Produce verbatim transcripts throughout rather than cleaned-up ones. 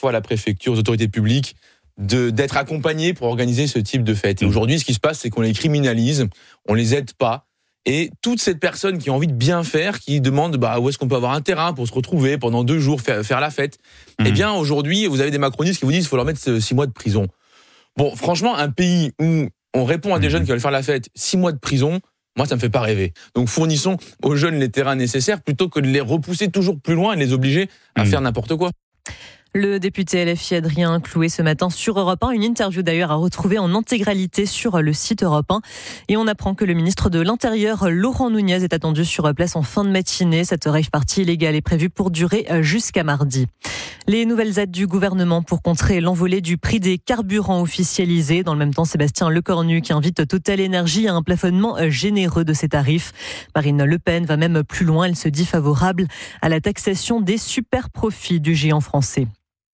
fois à la préfecture, aux autorités publiques, de, d'être accompagnés pour organiser ce type de fête. Et aujourd'hui, ce qui se passe, c'est qu'on les criminalise, on les aide pas. Et toutes ces personnes qui ont envie de bien faire, qui demandent bah, où est-ce qu'on peut avoir un terrain pour se retrouver pendant deux jours, faire, faire la fête, mmh. eh bien aujourd'hui, vous avez des macronistes qui vous disent qu'il faut leur mettre six mois de prison. Bon, franchement, un pays où on répond à des mmh. jeunes qui veulent faire la fête, six mois de prison, moi, ça me fait pas rêver. Donc fournissons aux jeunes les terrains nécessaires plutôt que de les repousser toujours plus loin et de les obliger à mmh. faire n'importe quoi. Le député L F I Adrien Clouet ce matin sur Europe un, une interview d'ailleurs à retrouver en intégralité sur le site Europe un. Et on apprend que le ministre de l'Intérieur, Laurent Nunez, est attendu sur place en fin de matinée. Cette rave party illégale est prévue pour durer jusqu'à mardi. Les nouvelles aides du gouvernement pour contrer l'envolée du prix des carburants officialisés. Dans le même temps, Sébastien Lecornu qui invite Total Énergie à un plafonnement généreux de ses tarifs. Marine Le Pen va même plus loin. Elle se dit favorable à la taxation des super profits du géant français.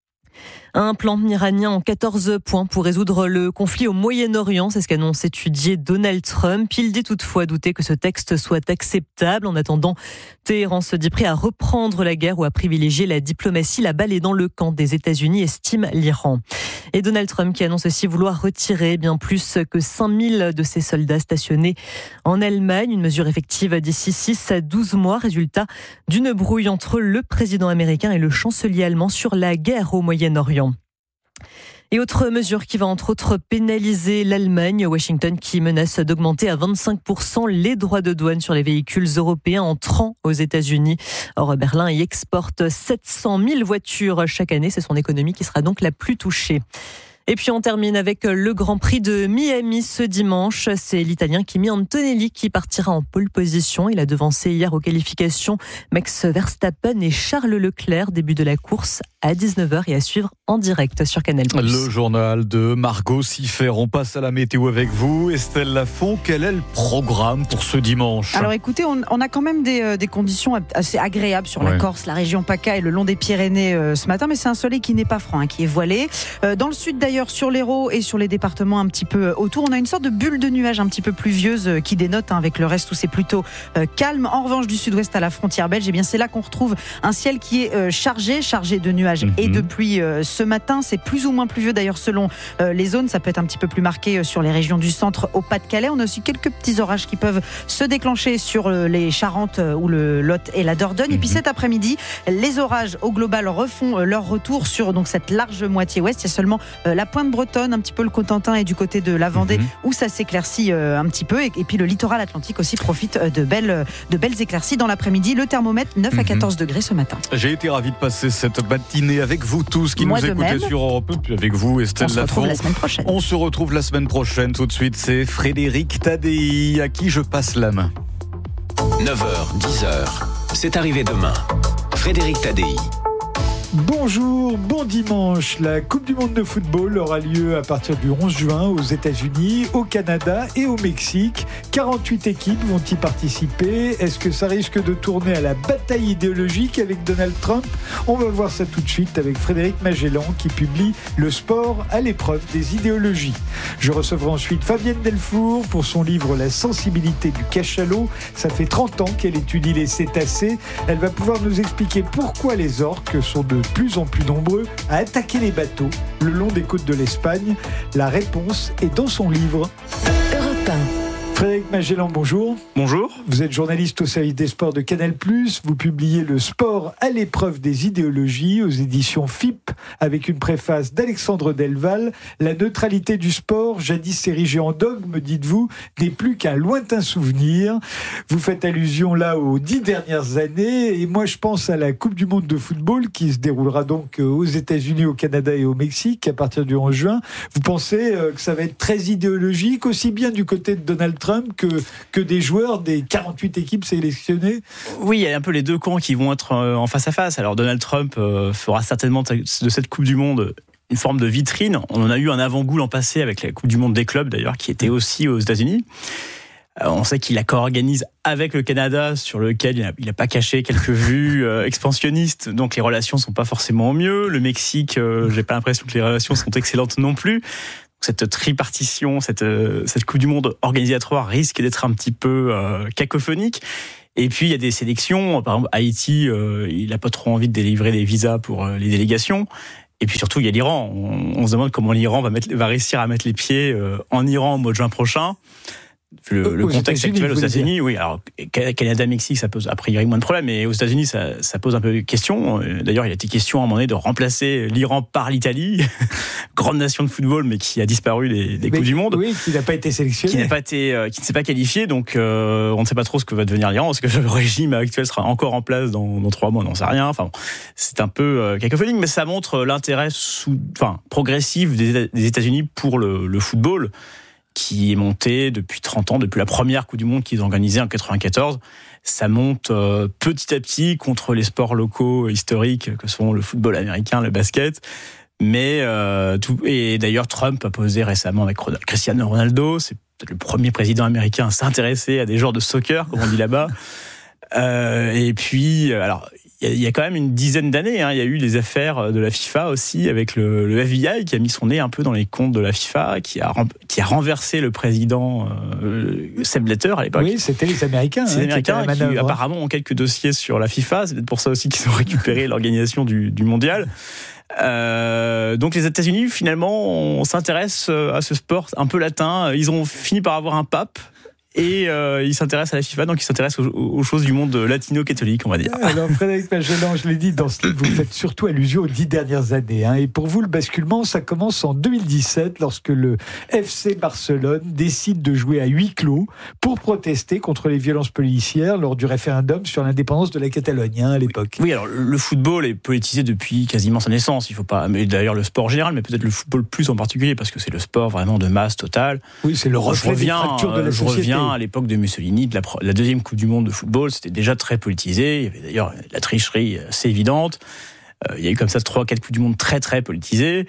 Un plan iranien en quatorze points pour résoudre le conflit au Moyen-Orient, c'est ce qu'annonce étudier Donald Trump. Il dit toutefois douter que ce texte soit acceptable. En attendant, Téhéran se dit prêt à reprendre la guerre ou à privilégier la diplomatie. La balle est dans le camp des États-Unis, estime l'Iran. Et Donald Trump qui annonce aussi vouloir retirer bien plus que cinq mille de ses soldats stationnés en Allemagne. Une mesure effective d'ici six à douze mois, résultat d'une brouille entre le président américain et le chancelier allemand sur la guerre au Moyen-Orient. Et autre mesure qui va entre autres pénaliser l'Allemagne, Washington qui menace d'augmenter à vingt-cinq pour cent les droits de douane sur les véhicules européens entrant aux États-Unis. Or, Berlin y exporte sept cent mille voitures chaque année. C'est son économie qui sera donc la plus touchée. Et puis on termine avec le Grand Prix de Miami ce dimanche. C'est l'Italien Kimi Antonelli qui partira en pole position. Il a devancé hier aux qualifications Max Verstappen et Charles Leclerc. Début de la course à dix-neuf heures et à suivre en direct sur Canal plus. Le journal de Margot Siffer. On passe à la météo avec vous. Estelle Lafont, quel est le programme pour ce dimanche ? Alors écoutez, on, on a quand même des, euh, des conditions assez agréables sur ouais. la Corse, la région PACA et le long des Pyrénées euh, ce matin. Mais c'est un soleil qui n'est pas franc, hein, qui est voilé. Euh, dans le sud d'ailleurs, sur l'Hérault et sur les départements un petit peu autour, on a une sorte de bulle de nuages un petit peu pluvieuse qui dénote hein, avec le reste où c'est plutôt euh, calme. En revanche, du sud-ouest à la frontière belge, eh bien c'est là qu'on retrouve un ciel qui est euh, chargé, chargé de nuages mm-hmm. et de pluie euh, ce matin. C'est plus ou moins pluvieux d'ailleurs selon euh, les zones. Ça peut être un petit peu plus marqué euh, sur les régions du centre au Pas-de-Calais. On a aussi quelques petits orages qui peuvent se déclencher sur euh, les Charentes euh, ou le Lot et la Dordogne. Mm-hmm. Et puis cet après-midi, les orages au global refont euh, leur retour sur donc cette large moitié ouest. Il y a seulement euh, la pointe bretonne, un petit peu le Cotentin et du côté de la Vendée mmh. où ça s'éclaircit euh, un petit peu et, et puis le littoral atlantique aussi profite de belles, de belles éclaircies dans l'après-midi. Le thermomètre neuf mmh. à quatorze degrés ce matin. J'ai été ravi de passer cette matinée avec vous tous qui Moi nous écoutez même. Sur Europe un, puis avec vous Estelle Lafont. On se retrouve la semaine prochaine. On se retrouve la semaine prochaine. Tout de suite, c'est Frédéric Tadei à qui je passe la main. neuf heures, dix heures, c'est arrivé demain. Frédéric Tadei. Bonjour, bon dimanche. La Coupe du Monde de football aura lieu à partir du onze juin aux États-Unis, au Canada et au Mexique. quarante-huit équipes vont y participer. Est-ce que ça risque de tourner à la bataille idéologique avec Donald Trump ? On va voir ça tout de suite avec Frédéric Magellan qui publie Le sport à l'épreuve des idéologies. Je recevrai ensuite Fabienne Delfour pour son livre La sensibilité du cachalot. Ça fait trente ans qu'elle étudie les cétacés. Elle va pouvoir nous expliquer pourquoi les orques sont de plus en plus nombreux à attaquer les bateaux le long des côtes de l'Espagne. La réponse est dans son livre. Europe un. Frédéric Magellan, bonjour. Bonjour. Vous êtes journaliste au service des sports de Canal plus. Vous publiez Le sport à l'épreuve des idéologies aux éditions F I P avec une préface d'Alexandre Delval. La neutralité du sport, jadis érigée en dogme, dites-vous, n'est plus qu'un lointain souvenir. Vous faites allusion là aux dix dernières années et moi je pense à la Coupe du Monde de football qui se déroulera donc aux États-Unis, au Canada et au Mexique à partir du onze juin. Vous pensez que ça va être très idéologique, aussi bien du côté de Donald Trump Que, que des joueurs des quarante-huit équipes sélectionnées? Oui, il y a un peu les deux camps qui vont être en face à face. Alors Donald Trump euh, fera certainement de cette Coupe du Monde une forme de vitrine. On en a eu un avant-goût l'an passé avec la Coupe du Monde des clubs d'ailleurs, qui était aussi aux États-Unis. Euh, on sait qu'il la co-organise avec le Canada, sur lequel il n'a pas caché quelques vues euh, expansionnistes, donc les relations sont pas forcément au mieux. Le Mexique, euh, j'ai pas l'impression que les relations sont excellentes non plus. Cette tripartition, cette, cette Coupe du Monde organisatoire risque d'être un petit peu euh, cacophonique. Et puis, il y a des sélections. Par exemple, Haïti, euh, il n'a pas trop envie de délivrer des visas pour euh, les délégations. Et puis surtout, il y a l'Iran. On, on se demande comment l'Iran va, mettre, va réussir à mettre les pieds euh, en Iran au mois de juin prochain. Le, le contexte actuel aux États-Unis, oui. Alors, Canada, Mexique, ça pose a priori moins de problèmes, mais aux États-Unis, ça, ça pose un peu de questions. D'ailleurs, il a été question à un moment donné de remplacer l'Iran par l'Italie, grande nation de football, mais qui a disparu des, des Coupes du Monde. Oui, qui n'a pas été sélectionné. Qui n'a pas été, euh, qui ne s'est pas qualifié, donc euh, on ne sait pas trop ce que va devenir l'Iran. Est-ce que le régime actuel sera encore en place dans, dans trois mois? On n'en sait rien. Enfin, bon, c'est un peu euh, cacophonique, mais ça montre l'intérêt sous, enfin, progressif des, des États-Unis pour le, le football, qui est monté depuis trente ans, depuis la première Coupe du Monde qu'ils ont organisée en quatre-vingt-quatorze. Ça monte euh, petit à petit contre les sports locaux historiques que sont le football américain, le basket. Mais euh, tout, et d'ailleurs Trump a posé récemment avec Cristiano Ronaldo. C'est peut-être le premier président américain à s'intéresser à des joueurs de soccer, comme on dit là-bas. Euh, et puis, alors, il y, y a quand même une dizaine d'années, hein, il y a eu les affaires de la FIFA aussi, avec le, le F B I qui a mis son nez un peu dans les comptes de la FIFA, qui a, qui a renversé le président euh, Sepp Blatter à l'époque. Oui, c'était les Américains. C'est les hein, Américains qui, qui apparemment, ont quelques dossiers sur la FIFA. C'est peut-être pour ça aussi qu'ils ont récupéré l'organisation du, du mondial. Euh, donc les États-Unis, finalement, on s'intéresse à ce sport un peu latin. Ils ont fini par avoir un pape. Et euh, il s'intéresse à la FIFA, donc il s'intéresse aux, aux choses du monde latino-catholique, on va dire. Alors Frédéric Magellan, je l'ai dit dans ce livre, vous faites surtout allusion aux dix dernières années. Hein, et pour vous, le basculement, ça commence en deux mille dix-sept, lorsque le F C Barcelone décide de jouer à huis clos pour protester contre les violences policières lors du référendum sur l'indépendance de la Catalogne, hein, à l'époque. Oui, alors le football est politisé depuis quasiment sa naissance. Il faut pas, mais d'ailleurs le sport en général, mais peut-être le football plus en particulier, parce que c'est le sport vraiment de masse totale. Oui, c'est le reflet des fractures de la je société. Reviens à l'époque de Mussolini, de la, la deuxième Coupe du Monde de football, c'était déjà très politisé. Il y avait d'ailleurs la tricherie assez évidente. Euh, il y a eu comme ça trois, quatre Coupes du Monde très très politisées.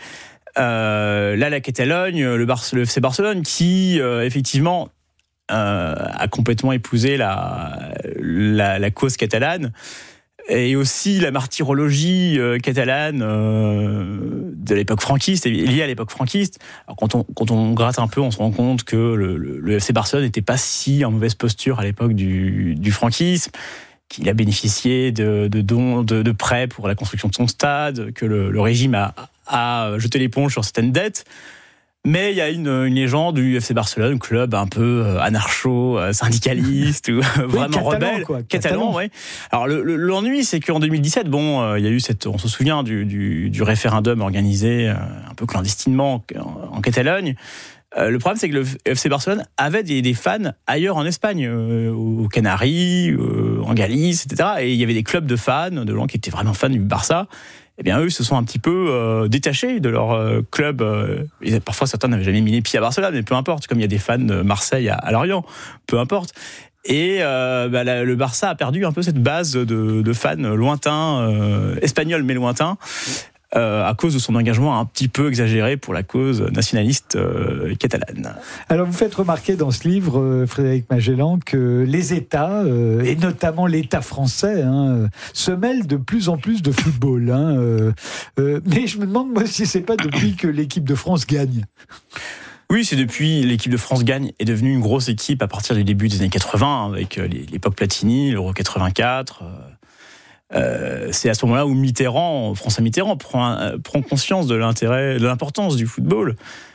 Euh, là, la Catalogne, le, Bar- le F C Barcelone, qui euh, effectivement euh, a complètement épousé la, la, la cause catalane. Et aussi la martyrologie euh, catalane euh, de l'époque franquiste, liée à l'époque franquiste. Alors quand on, quand on gratte un peu, on se rend compte que le, le, le F C Barcelone n'était pas si en mauvaise posture à l'époque du, du franquisme, qu'il a bénéficié de, de dons, de, de prêts pour la construction de son stade, que le, le régime a, a jeté l'éponge sur certaines dettes. Mais il y a une, une légende du F C Barcelone, club un peu anarcho-syndicaliste, ou oui, vraiment catalan, rebelle. Quoi, catalan, oui. Alors le, le, l'ennui, c'est qu'en deux mille dix-sept, bon, euh, il y a eu cette, on se souvient du, du, du référendum organisé euh, un peu clandestinement en, en Catalogne. Euh, le problème, c'est que le F C Barcelone avait des, des fans ailleurs en Espagne, euh, aux Canaries, euh, en Galice, et cetera. Et il y avait des clubs de fans, de gens qui étaient vraiment fans du Barça. Eh bien, eux se sont un petit peu euh, détachés de leur euh, club. Euh, parfois, certains n'avaient jamais mis les pieds à Barcelone, mais peu importe. Comme il y a des fans de Marseille à, à Lorient, peu importe. Et euh, bah, la, le Barça a perdu un peu cette base de, de fans lointains, euh, espagnols mais lointains, euh, à cause de son engagement un petit peu exagéré pour la cause nationaliste euh, catalane. Alors vous faites remarquer dans ce livre, euh, Frédéric Magellan, que les États, euh, et notamment l'État français, hein, se mêlent de plus en plus de football. Hein, euh, euh, mais je me demande moi si c'est pas depuis que l'équipe de France gagne. Oui, c'est depuis l'équipe de France gagne est devenue une grosse équipe à partir du début des années quatre-vingts, avec l'époque Platini, l'Euro quatre-vingt-quatre. Euh, c'est à ce moment-là où Mitterrand, François Mitterrand, prend, prend conscience de l'intérêt, de l'importance du football.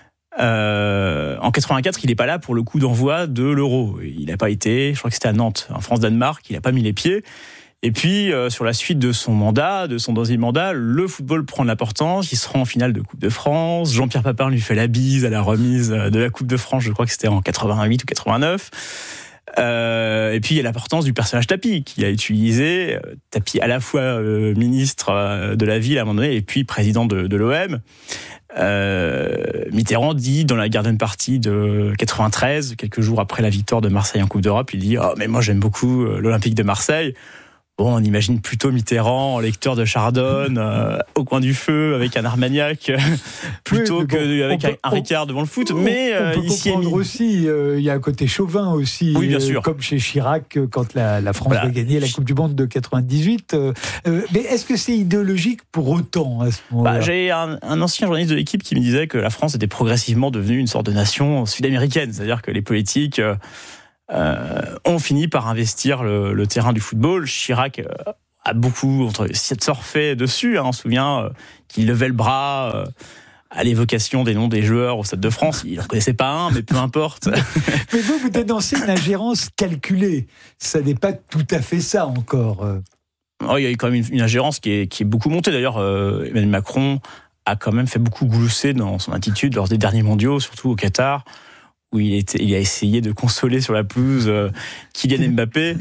Euh, en quatre-vingt-quatre, il n'est pas là pour le coup d'envoi de l'Euro. Il n'a pas été, je crois que c'était à Nantes, en France-Danemark, il n'a pas mis les pieds. Et puis, euh, sur la suite de son mandat, de son deuxième mandat, le football prend de l'importance. Il se rend en finale de Coupe de France. Jean-Pierre Papin lui fait la bise à la remise de la Coupe de France. Je crois que c'était en quatre-vingt-huit ou quatre-vingt-neuf. Euh, et puis il y a l'importance du personnage Tapie qu'il a utilisé. Tapie à la fois euh, ministre de la ville à un moment donné et puis président de, de l'O M. Euh, Mitterrand dit dans la Garden Party de quatre-vingt-treize, quelques jours après la victoire de Marseille en Coupe d'Europe, il dit « Oh mais moi j'aime beaucoup l'Olympique de Marseille ». Bon, on imagine plutôt Mitterrand, lecteur de Chardonne, euh, au coin du feu, avec un Armagnac, plutôt oui, qu'avec bon, un Ricard devant le foot. On, mais on peut euh, ici comprendre aussi, il euh, y a un côté chauvin aussi, oui, bien sûr. Euh, comme chez Chirac, quand la, la France voilà. a gagné la Coupe du Monde de quatre-vingt-dix-huit. Euh, euh, mais est-ce que c'est idéologique pour autant à ce moment-là ? bah, J'ai un, un ancien journaliste de l'équipe qui me disait que la France était progressivement devenue une sorte de nation sud-américaine, c'est-à-dire que les politiques... Euh, Euh, ont fini par investir le, le terrain du football. Chirac euh, a beaucoup surfé dessus. Hein, on se souvient euh, qu'il levait le bras euh, à l'évocation des noms des joueurs au Stade de France. Il n'en connaissait pas un, mais peu importe. Mais vous, vous dénoncez une ingérence calculée. Ça n'est pas tout à fait ça encore. Oh, il y a eu quand même une, une ingérence qui est, qui est beaucoup montée. D'ailleurs, euh, Emmanuel Macron a quand même fait beaucoup glousser dans son attitude lors des derniers mondiaux, surtout au Qatar, où il, était, il a essayé de consoler sur la pelouse euh, Kylian Mbappé.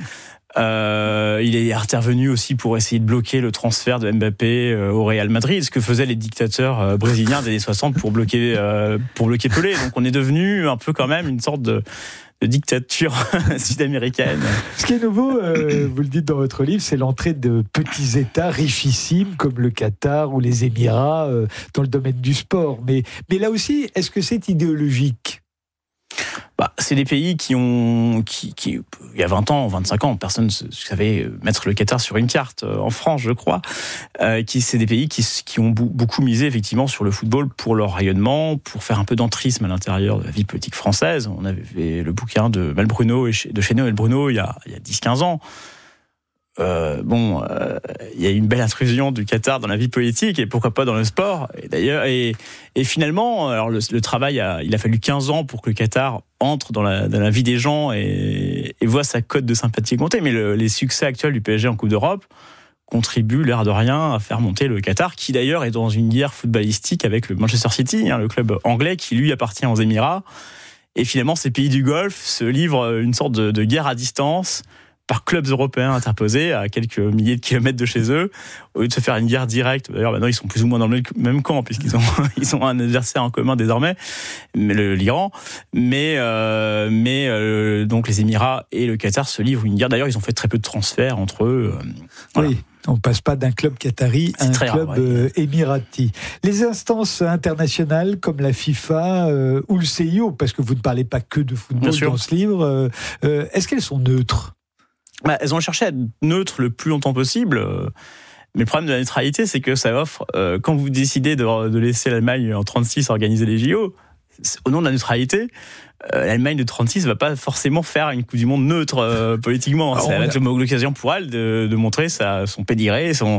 Euh, il est intervenu aussi pour essayer de bloquer le transfert de Mbappé euh, au Real Madrid, ce que faisaient les dictateurs euh, brésiliens des années soixante pour bloquer, euh, pour bloquer Pelé. Donc on est devenu un peu quand même une sorte de, de dictature sud-américaine. Ce qui est nouveau, euh, vous le dites dans votre livre, c'est l'entrée de petits États richissimes comme le Qatar ou les Émirats euh, dans le domaine du sport. Mais, mais là aussi, est-ce que c'est idéologique ? Bah, c'est des pays qui ont, qui, qui, il y a vingt ans, vingt-cinq ans, personne ne savait mettre le Qatar sur une carte, en France, je crois. Euh, qui, c'est des pays qui, qui ont beaucoup misé, effectivement, sur le football pour leur rayonnement, pour faire un peu d'entrisme à l'intérieur de la vie politique française. On avait fait le bouquin de Malbruno, de Chesneau et Bruno, il y a, il y a dix quinze ans. Euh, bon, euh, il y a une belle intrusion du Qatar dans la vie politique et pourquoi pas dans le sport. Et d'ailleurs, et, et finalement, alors le, le travail, a, il a fallu quinze ans pour que le Qatar entre dans la, dans la vie des gens et, et voit sa cote de sympathie compter. Mais le, les succès actuels du P S G en Coupe d'Europe contribuent, l'air de rien, à faire monter le Qatar, qui d'ailleurs est dans une guerre footballistique avec le Manchester City, hein, le club anglais qui lui appartient aux Émirats. Et finalement, ces pays du Golfe se livrent une sorte de, de guerre à distance par clubs européens interposés à quelques milliers de kilomètres de chez eux, au lieu de se faire une guerre directe. D'ailleurs, maintenant, ils sont plus ou moins dans le même camp, puisqu'ils ont, ils ont un adversaire en commun désormais, le, l'Iran. Mais, euh, mais euh, donc les Émirats et le Qatar se livrent une guerre. D'ailleurs, ils ont fait très peu de transferts entre eux. Euh, voilà. Oui. On ne passe pas d'un club qatari à un club rare, ouais. euh, émirati. Les instances internationales comme la FIFA euh, ou le C I O, parce que vous ne parlez pas que de football dans ce livre, euh, euh, est-ce qu'elles sont neutres ? Bah, elles ont cherché à être neutres le plus longtemps possible. Mais le problème de la neutralité, c'est que ça offre, euh, quand vous décidez de, de laisser l'Allemagne en trente-six organiser les J O, au nom de la neutralité, euh, l'Allemagne de trente-six ne va pas forcément faire une Coupe du Monde neutre euh, politiquement. Ça va être l'occasion pour elle de, de montrer sa, son pédigré, son,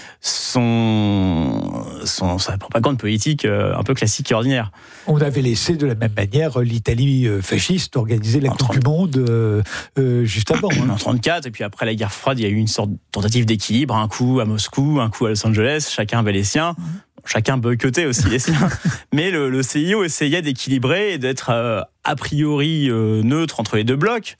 son, son, sa propagande politique euh, un peu classique et ordinaire. On avait laissé de la même manière l'Italie fasciste organiser la en Coupe trente du Monde euh, euh, juste avant. Hein. En trente-quatre, et puis après la guerre froide, il y a eu une sorte de tentative d'équilibre, un coup à Moscou, un coup à Los Angeles, chacun avait les siens. Chacun boycottait aussi les siens. Mais le, le C I O essayait d'équilibrer et d'être euh, a priori euh, neutre entre les deux blocs.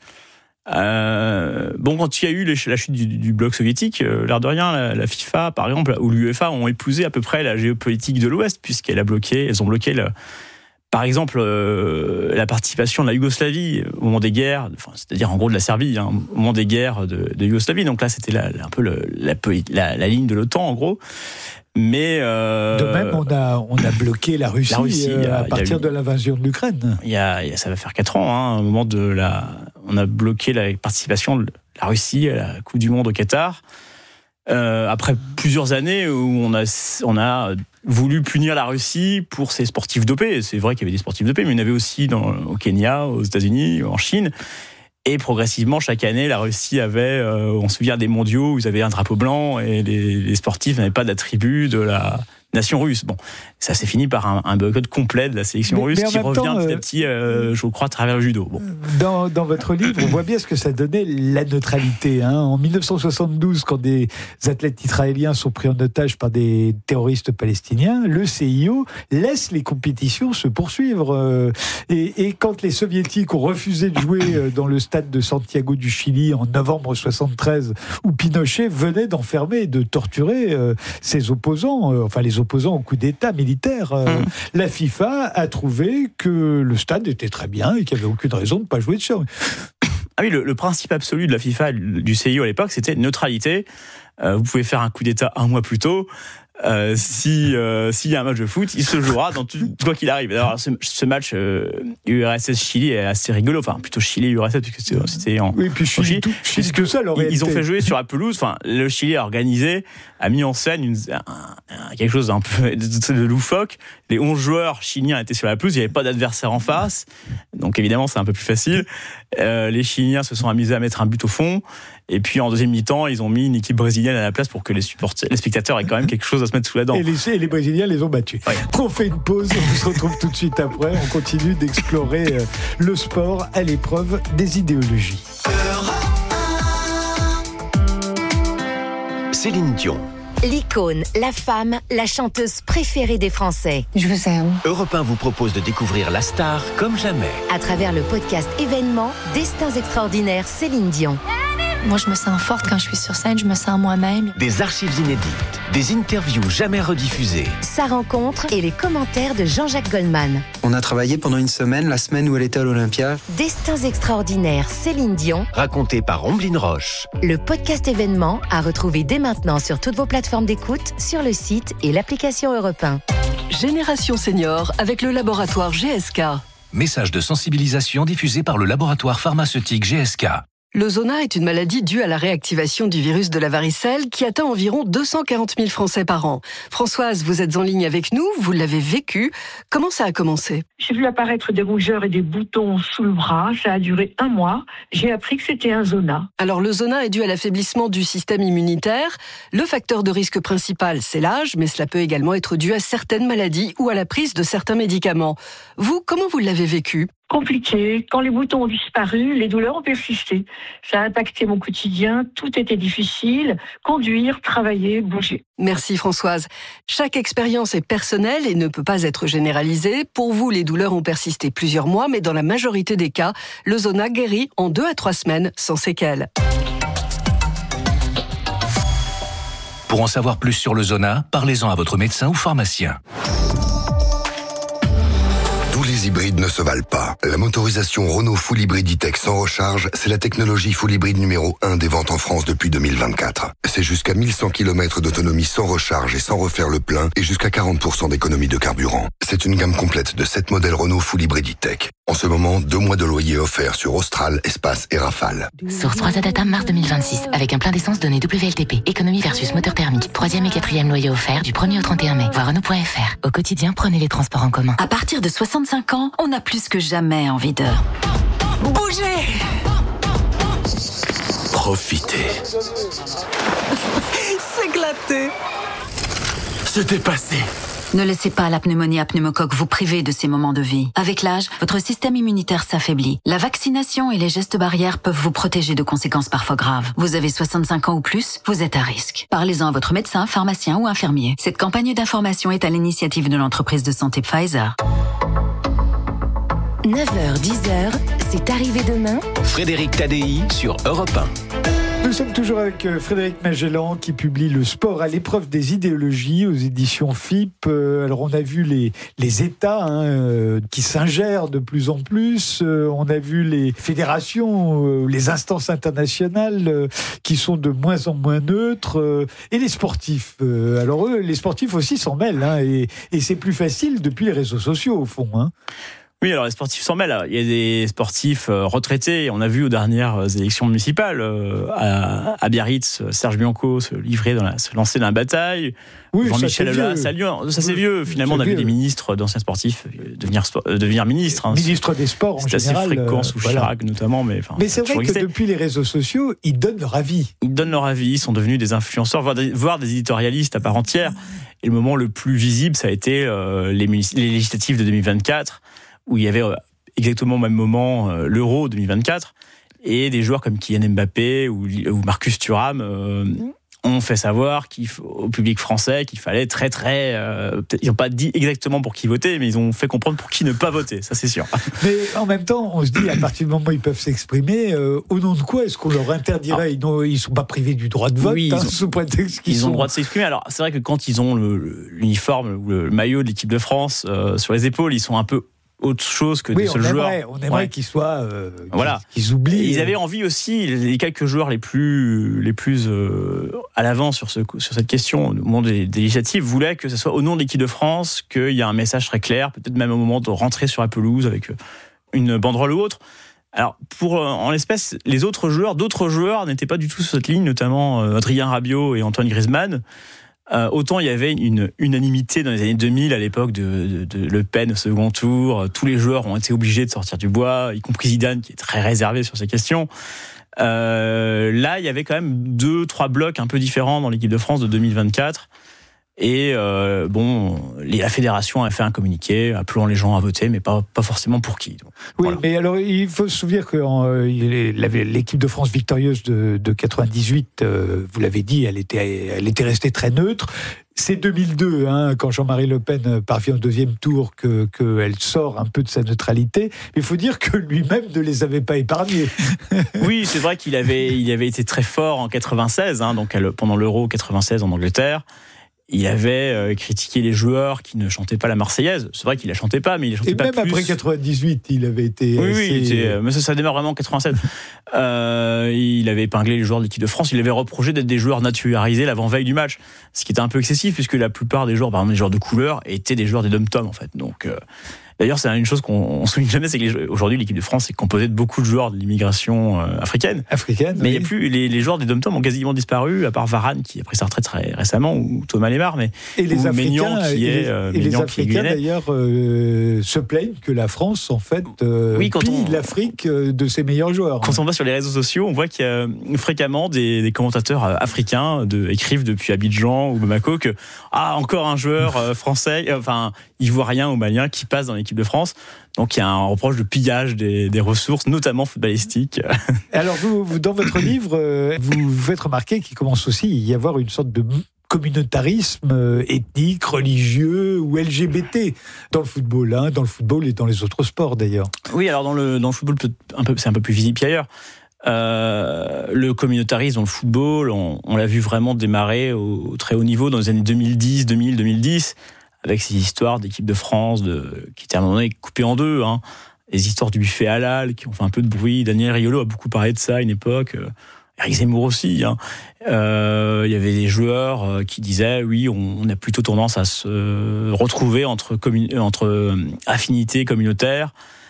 Euh, bon, quand il y a eu les, la chute du, du bloc soviétique, euh, l'air de rien, la, la FIFA, par exemple, ou l'UEFA ont épousé à peu près la géopolitique de l'Ouest, puisqu'elles a bloqué, elles ont bloqué, le, par exemple, euh, la participation de la Yougoslavie au moment des guerres, enfin, c'est-à-dire en gros de la Serbie, hein, au moment des guerres de, de Yougoslavie. Donc là, c'était la, un peu le, la, la, la ligne de l'OTAN, en gros. Mais euh, de même, on a on a bloqué la Russie, la Russie euh, a, à partir eu, de l'invasion de l'Ukraine. Il y a, il y a ça va faire quatre ans, hein, au moment de la, on a bloqué la participation de la Russie à la Coupe du Monde au Qatar. Euh, après plusieurs années où on a on a voulu punir la Russie pour ses sportifs dopés. C'est vrai qu'il y avait des sportifs dopés, mais il y en avait aussi dans, au Kenya, aux États-Unis, en Chine. Et progressivement, chaque année, la Russie avait, euh, on se souvient des mondiaux où ils avaient un drapeau blanc et les, les sportifs n'avaient pas d'attribut de la nation russe. Bon, ça s'est fini par un, un boycott complet de la sélection mais, russe mais qui revient temps, petit à petit, euh, je crois, à travers le judo. Bon. Dans, dans votre livre, on voit bien ce que ça donnait, la neutralité. Hein. En dix-neuf cent soixante-douze, quand des athlètes israéliens sont pris en otage par des terroristes palestiniens, le C I O laisse les compétitions se poursuivre. Et, et quand les soviétiques ont refusé de jouer dans le stade de Santiago du Chili en novembre soixante-treize, où Pinochet venait d'enfermer et de torturer euh, ses opposants, euh, enfin les opposants au coup d'État militaire, euh, mmh. la FIFA a trouvé que le stade était très bien et qu'il n'y avait aucune raison de ne pas jouer dessus. Ah oui, le, le principe absolu de la FIFA, du C I O à l'époque, c'était neutralité. Euh, vous pouvez faire un coup d'État un mois plus tôt. Euh, si euh, s'il y a un match de foot, il se jouera dans tout, quoi qu'il arrive. Alors ce, ce match euh, U R S S Chili est assez rigolo, enfin plutôt Chili U R S S puisque c'était, c'était en, oui, puis Chili, en Chili, tout, Chili que ça. Ils, ils ont fait jouer sur la pelouse. Enfin, le Chili a organisé, a mis en scène une, un, un, quelque chose d'un peu de, de loufoque. Les onze joueurs chiliens étaient sur la pelouse, il n'y avait pas d'adversaire en face, donc évidemment c'est un peu plus facile. Euh, les Chiliens se sont amusés à mettre un but au fond. Et puis en deuxième mi-temps, ils ont mis une équipe brésilienne à la place pour que les supporters, les spectateurs aient quand même quelque chose à se mettre sous la dent. Et les, et les Brésiliens les ont battus. Ouais. On fait une pause, on se retrouve tout de suite après. On continue d'explorer le sport à l'épreuve des idéologies. Céline Dion. L'icône, la femme, la chanteuse préférée des Français. Je vous aime. Europe un vous propose de découvrir la star comme jamais. À travers le podcast événement Destins extraordinaires Céline Dion. Moi, je me sens forte quand je suis sur scène, je me sens moi-même. Des archives inédites, des interviews jamais rediffusées. Sa rencontre et les commentaires de Jean-Jacques Goldman. On a travaillé pendant une semaine, la semaine où elle était à l'Olympia. Destins extraordinaires Céline Dion. Raconté par Omblin Roche. Le podcast événement à retrouver dès maintenant sur toutes vos plateformes d'écoute, sur le site et l'application Europe un. Génération Senior avec le laboratoire G S K. Message de sensibilisation diffusé par le laboratoire pharmaceutique G S K. Le zona est une maladie due à la réactivation du virus de la varicelle qui atteint environ deux cent quarante mille Français par an. Françoise, vous êtes en ligne avec nous, vous l'avez vécu. Comment ça a commencé ? J'ai vu apparaître des rougeurs et des boutons sous le bras. Ça a duré un mois. J'ai appris que c'était un zona. Alors le zona est dû à l'affaiblissement du système immunitaire. Le facteur de risque principal, c'est l'âge, mais cela peut également être dû à certaines maladies ou à la prise de certains médicaments. Vous, comment vous l'avez vécu ? Compliqué. Quand les boutons ont disparu, les douleurs ont persisté. Ça a impacté mon quotidien. Tout était difficile. Conduire, travailler, bouger. Merci Françoise. Chaque expérience est personnelle et ne peut pas être généralisée. Pour vous, les douleurs ont persisté plusieurs mois, mais dans la majorité des cas, le zona guérit en deux à trois semaines sans séquelles. Pour en savoir plus sur le zona, parlez-en à votre médecin ou pharmacien. Les hybrides ne se valent pas. La motorisation Renault Full Hybrid E-Tech sans recharge, c'est la technologie Full Hybrid numéro un des ventes en France depuis deux mille vingt-quatre. C'est jusqu'à mille cent kilomètres d'autonomie sans recharge et sans refaire le plein et jusqu'à quarante pour cent d'économie de carburant. C'est une gamme complète de sept modèles Renault Full Hybrid E-Tech. En ce moment, deux mois de loyer offerts sur Austral, Espace et Rafale. Source trois A Data mars deux mille vingt-six, avec un plein d'essence donné W L T P. Économie versus moteur thermique. Troisième et quatrième loyer offert du premier au trente et un mai. Voir Renault point F R. Au quotidien, prenez les transports en commun. À partir de soixante-cinq ans, on a plus que jamais envie de bouger. Profitez. S'éclater. Se dépasser. Ne laissez pas la pneumonie à pneumocoque vous priver de ces moments de vie. Avec l'âge, votre système immunitaire s'affaiblit. La vaccination et les gestes barrières peuvent vous protéger de conséquences parfois graves. Vous avez soixante-cinq ans ou plus, vous êtes à risque. Parlez-en à votre médecin, pharmacien ou infirmier. Cette campagne d'information est à l'initiative de l'entreprise de santé Pfizer. neuf heures dix, c'est arrivé demain. Frédéric Tadei sur Europe un. Nous sommes toujours avec Frédéric Magellan qui publie Le sport à l'épreuve des idéologies aux éditions F I P. Alors on a vu les, les États hein, qui s'ingèrent de plus en plus. On a vu les fédérations, les instances internationales qui sont de moins en moins neutres. Et les sportifs. Alors eux, les sportifs aussi s'en mêlent. Hein, et, et c'est plus facile depuis les réseaux sociaux au fond. Hein. Oui, alors les sportifs s'en mêlent. Il y a des sportifs retraités. On a vu aux dernières élections municipales à, à Biarritz, Serge Bianco se livrer, dans la, se lancer dans la bataille. Oui, Jean-Michel Aulas, ça, ça c'est vieux. Finalement, on a vu des ministres, d'anciens sportifs devenir, devenir ministres. Hein. Ministre des Sports, en c'est général. C'est assez fréquent, sous voilà. Chirac notamment. Mais, mais c'est vrai que existé. Depuis les réseaux sociaux, ils donnent leur avis. Ils donnent leur avis, ils sont devenus des influenceurs, voire des, voire des éditorialistes à part entière. Et le moment le plus visible, ça a été euh, les, les législatives de deux mille vingt-quatre, où il y avait exactement au même moment euh, l'Euro deux mille vingt-quatre, et des joueurs comme Kylian Mbappé ou, ou Marcus Thuram euh, ont fait savoir qu'il, au public français qu'il fallait très très... Euh, ils n'ont pas dit exactement pour qui voter, mais ils ont fait comprendre pour qui ne pas voter, ça c'est sûr. Mais en même temps, on se dit, à partir du moment où ils peuvent s'exprimer, euh, au nom de quoi est-ce qu'on leur interdirait ? Ils ne sont pas privés du droit de vote, oui, hein, ils ont, sous prétexte qu'ils Ils sont... ont le droit de s'exprimer. Alors c'est vrai que quand ils ont le, l'uniforme ou le maillot de l'équipe de France euh, sur les épaules, ils sont un peu autre chose que oui, de ce on joueur. Aimerait, on aimerait ouais. qu'ils soient, euh, voilà. qu'ils, qu'ils oublient. Et ils avaient envie aussi, les quelques joueurs les plus, les plus euh, à l'avant sur, ce, sur cette question au moment des, des législatives voulaient que ce soit au nom de l'équipe de France qu'il y ait un message très clair, peut-être même au moment de rentrer sur la pelouse avec une banderole ou autre. Alors, pour, en l'espèce, les autres joueurs, d'autres joueurs n'étaient pas du tout sur cette ligne, notamment Adrien Rabiot et Antoine Griezmann. Euh, autant il y avait une unanimité dans les années deux mille à l'époque de, de, de Le Pen au second tour, tous les joueurs ont été obligés de sortir du bois, y compris Zidane qui est très réservé sur ces questions. Euh, là, il y avait quand même deux, trois blocs un peu différents dans l'équipe de France de deux mille vingt-quatre. Et euh, bon, la fédération a fait un communiqué appelant les gens à voter, mais pas, pas forcément pour qui. Donc, oui, voilà. Mais alors il faut se souvenir que euh, l'équipe de France victorieuse de, de quatre-vingt-dix-huit, euh, vous l'avez dit, elle était, elle était restée très neutre. C'est deux mille deux, hein, quand Jean-Marie Le Pen parvient au deuxième tour, que qu'elle sort un peu de sa neutralité. Il faut dire que lui-même ne les avait pas épargnés. Oui, c'est vrai qu'il avait, il avait été très fort en quatre-vingt-seize, hein, donc pendant l'Euro quatre-vingt-seize en Angleterre. Il avait euh, critiqué les joueurs qui ne chantaient pas la Marseillaise. C'est vrai qu'il la chantait pas, mais il la chantait Et pas même plus. après quatre-vingt-dix-huit, il avait été. Oui, assez... oui, il était, mais ça, ça démarre vraiment en quatre-vingt-sept. euh, il avait épinglé les joueurs de l'équipe de France. Il avait reproché d'être des joueurs naturalisés l'avant-veille du match, ce qui était un peu excessif puisque la plupart des joueurs, par exemple les joueurs de couleur, étaient des joueurs des dom-tom en fait. Donc. Euh, D'ailleurs, c'est une chose qu'on ne souligne jamais, c'est qu'aujourd'hui, l'équipe de France est composée de beaucoup de joueurs de l'immigration euh, africaine. Africaine, mais il oui. y a plus les, les joueurs des dom-tom ont quasiment disparu, à part Varane qui a pris sa retraite très récemment, ou Thomas Lemar, mais et les ou Africains, Maignan qui est euh, et les Maignan Africains qui est d'ailleurs euh, se plaignent que la France en fait euh, oui, quand pille on, l'Afrique de ses meilleurs joueurs. Quand on va sur les réseaux sociaux, on voit qu'il y a fréquemment des, des commentateurs africains de, écrivent depuis Abidjan ou Bamako que ah encore un joueur euh, français, euh, enfin ivoirien ou malien qui passe dans l'équipe de France. Donc il y a un reproche de pillage des, des ressources, notamment footballistiques. Alors vous, vous dans votre livre, euh, vous, vous faites remarquer qu'il commence aussi à y avoir une sorte de communautarisme ethnique, religieux ou L G B T dans le football, hein, dans le football et dans les autres sports d'ailleurs. Oui, alors dans le dans le football, un peu, c'est un peu plus visible qu'ailleurs. Euh, le communautarisme dans le football, on, on l'a vu vraiment démarrer au, au très haut niveau dans les années deux mille dix, deux mille, deux mille dix. Avec ces histoires d'équipe de France de, qui étaient à un moment donné coupées en deux. Hein. Les histoires du buffet halal qui ont fait un peu de bruit. Daniel Riolo a beaucoup parlé de ça à une époque. Eric Zemmour aussi. Hein. Euh, il y avait des joueurs qui disaient oui, on, on a plutôt tendance à se retrouver entre, commun- entre affinités communautaires.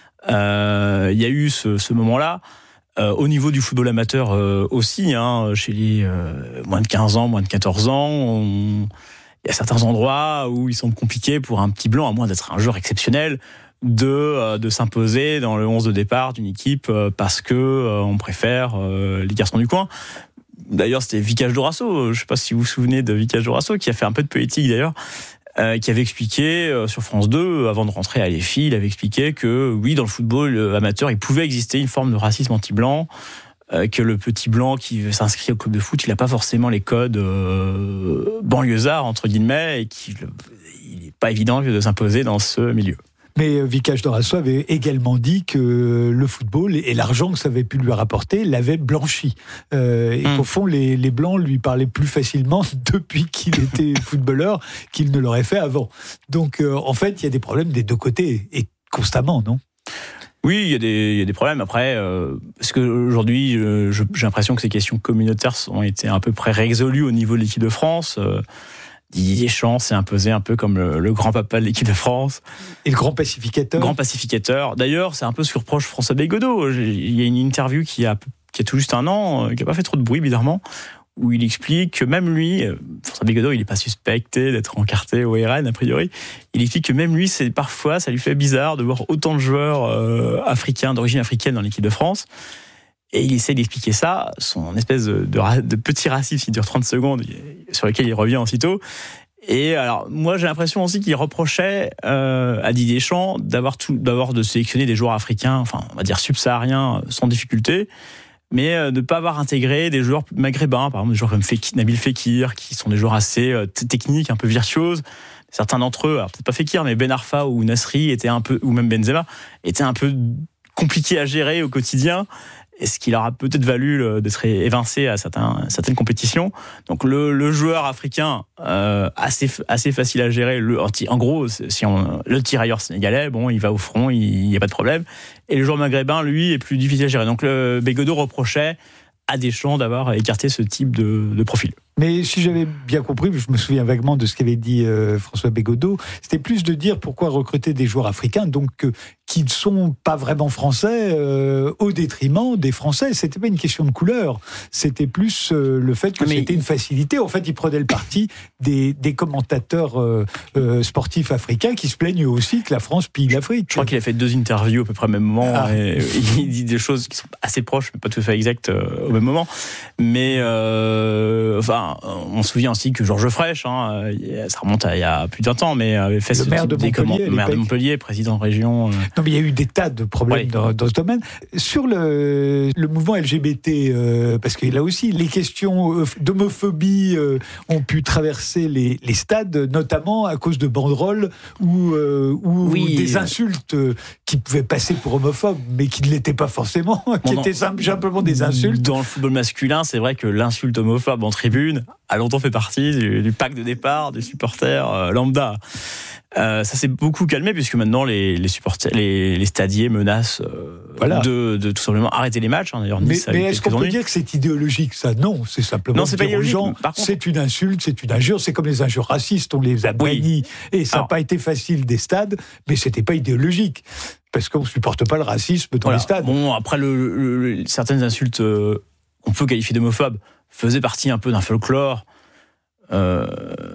Euh, il y a eu ce, ce moment-là. Euh, au niveau du football amateur euh, aussi, hein, chez les euh, moins de quinze ans, moins de quatorze ans, on... il y a certains endroits où il semble compliqué pour un petit blanc, à moins d'être un joueur exceptionnel, de, euh, de s'imposer dans le onze de départ d'une équipe euh, parce que euh, on préfère euh, les garçons du coin. D'ailleurs, c'était Vicage Dorasso, je ne sais pas si vous vous souvenez de Vicage Dorasso, qui a fait un peu de poétique d'ailleurs, euh, qui avait expliqué euh, sur France deux, avant de rentrer à l'E F I, il avait expliqué que oui, dans le football amateur, il pouvait exister une forme de racisme anti-blanc, que le petit blanc qui s'inscrit au club de foot, il n'a pas forcément les codes euh, banlieusards, entre guillemets, et qu'il n'est pas évident de s'imposer dans ce milieu. Mais Vicage Dorasso avait également dit que le football et l'argent que ça avait pu lui rapporter l'avait blanchi. Euh, et mmh. qu'au fond, les, les Blancs lui parlaient plus facilement depuis qu'il était footballeur qu'ils ne l'auraient fait avant. Donc, euh, en fait, il y a des problèmes des deux côtés, et constamment, non ? Oui, il y a des, il y a des problèmes. Après, euh, parce qu'aujourd'hui, euh, j'ai l'impression que ces questions communautaires ont été à peu près résolues au niveau de l'équipe de France. Euh, Didier Deschamps s'est imposé un peu comme le, le grand-papa de l'équipe de France. Et le grand pacificateur. Grand pacificateur. D'ailleurs, c'est un peu ce que reproche François Belgodeau. Il y a une interview qui a, qui a tout juste un an, qui n'a pas fait trop de bruit, bizarrement, où il explique que même lui, François Belgodeau, il n'est pas suspecté d'être encarté au R N, a priori, il explique que même lui, c'est, parfois, ça lui fait bizarre de voir autant de joueurs euh, africains, d'origine africaine dans l'équipe de France. Et il essaie d'expliquer ça, son espèce de, de, de petit racisme qui dure trente secondes, sur lequel il revient aussitôt. Et alors, moi, j'ai l'impression aussi qu'il reprochait euh, à Didier Deschamps d'avoir, tout, d'avoir de sélectionner des joueurs africains, enfin, on va dire subsahariens, sans difficulté, mais de ne pas avoir intégré des joueurs maghrébins, par exemple des joueurs comme Fekir, Nabil Fekir, qui sont des joueurs assez euh, techniques, un peu virtuoses. Certains d'entre eux, alors peut-être pas Fekir, mais Ben Arfa ou Nasri, étaient un peu, ou même Benzema, étaient un peu compliqués à gérer au quotidien. Et ce qui leur a peut-être valu d'être évincé à certains, certaines compétitions. Donc le, le joueur africain, euh, assez, assez facile à gérer. Le, en gros, si on, le tirailleur sénégalais, bon, il va au front, il n'y a pas de problème. Et le joueur maghrébin, lui, est plus difficile à gérer. Donc le Belgodeau reprochait à Deschamps d'avoir écarté ce type de, de profil. Mais si j'avais bien compris, je me souviens vaguement de ce qu'avait dit euh, François Bégodeau, c'était plus de dire pourquoi recruter des joueurs africains, donc euh, qui ne sont pas vraiment français, euh, au détriment des Français. C'était pas une question de couleur, c'était plus euh, le fait que Mais c'était une facilité. En fait, ils prenaient le parti des, des commentateurs euh, euh, sportifs africains qui se plaignent aussi que la France pille l'Afrique. Je crois qu'il a fait deux interviews à peu près au même moment. Ah. Et il dit des choses qui sont assez proches, mais pas tout à fait exactes euh, au même moment. Mais euh, enfin, on se souvient aussi que Georges Frêche, hein, ça remonte à il y a plus de vingt ans, mais avait fait le ce maire de Montpellier, le maire de Montpellier, président de région. Euh... Non, mais il y a eu des tas de problèmes ouais. dans, dans ce domaine. Sur le, le mouvement L G B T, euh, parce que là aussi, les questions d'homophobie euh, ont pu traverser les, les stades, notamment à cause de banderoles ou, euh, ou oui. des insultes qui pouvaient passer pour homophobes, mais qui ne l'étaient pas forcément, bon, qui non. étaient simplement des insultes. Dans le football masculin, c'est vrai que l'insulte homophobe en tribune a longtemps fait partie du, du pack de départ des supporters euh, lambda. Euh, ça s'est beaucoup calmé puisque maintenant les, les supporters, les, les stadiers menacent euh, voilà. de, de tout simplement arrêter les matchs. Hein, d'ailleurs, mais mais est-ce qu'on peut dire que c'est idéologique ça ? Non, c'est simplement non, c'est dire pas aux gens, contre... c'est une insulte, c'est une injure, c'est comme les injures racistes, on les a bannies oui. et ça n'a pas été facile des stades, mais c'était pas idéologique. Parce qu'on ne supporte pas le racisme dans voilà. les stades. Bon, après, le, le, le, certaines insultes euh, qu'on peut qualifier d'homophobes faisaient partie un peu d'un folklore euh,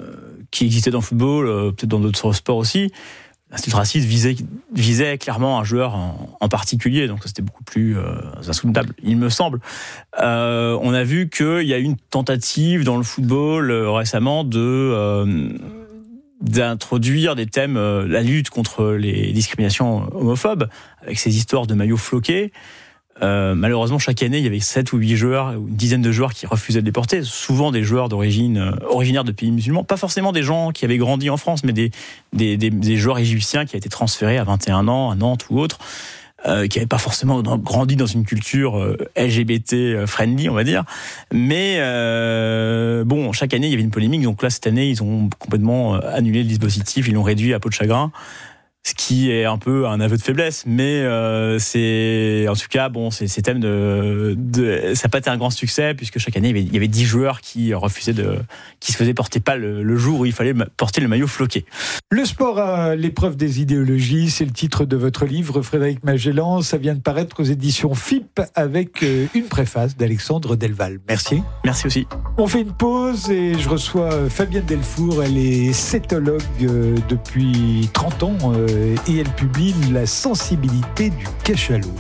qui existait dans le football, euh, peut-être dans d'autres sports aussi. L'insulte raciste visait, visait clairement un joueur en, en particulier, donc ça c'était beaucoup plus euh, insoutenable, il me semble. Euh, on a vu qu'il y a eu une tentative dans le football euh, récemment de... Euh, d'introduire des thèmes, euh, la lutte contre les discriminations homophobes, avec ces histoires de maillots floqués. Euh, malheureusement, chaque année, il y avait sept ou huit joueurs, ou une dizaine de joueurs qui refusaient de les porter, souvent des joueurs d'origine, euh, originaires de pays musulmans, pas forcément des gens qui avaient grandi en France, mais des, des, des, des joueurs égyptiens qui avaient été transférés à vingt et un ans, à Nantes ou autre, Euh, qui n'avaient pas forcément grandi dans une culture euh, L G B T friendly, on va dire. Mais euh, bon, chaque année, il y avait une polémique. Donc là, cette année, ils ont complètement annulé le dispositif. Ils l'ont réduit à peau de chagrin. Ce qui est un peu un aveu de faiblesse, mais euh, c'est en tout cas bon, c'est ces thèmes de, de ça n'a pas été un grand succès puisque chaque année il y avait, il y avait dix joueurs qui refusaient de, qui se faisaient porter pas le, le jour où il fallait porter le maillot floqué. Le sport à l'épreuve des idéologies, c'est le titre de votre livre, Frédéric Magellan. Ça vient de paraître aux éditions F I P avec une préface d'Alexandre Delval. Merci. Merci aussi. On fait une pause et je reçois Fabienne Delfour. Elle est cétologue depuis trente ans. Et elle publie La sensibilité du cachalot.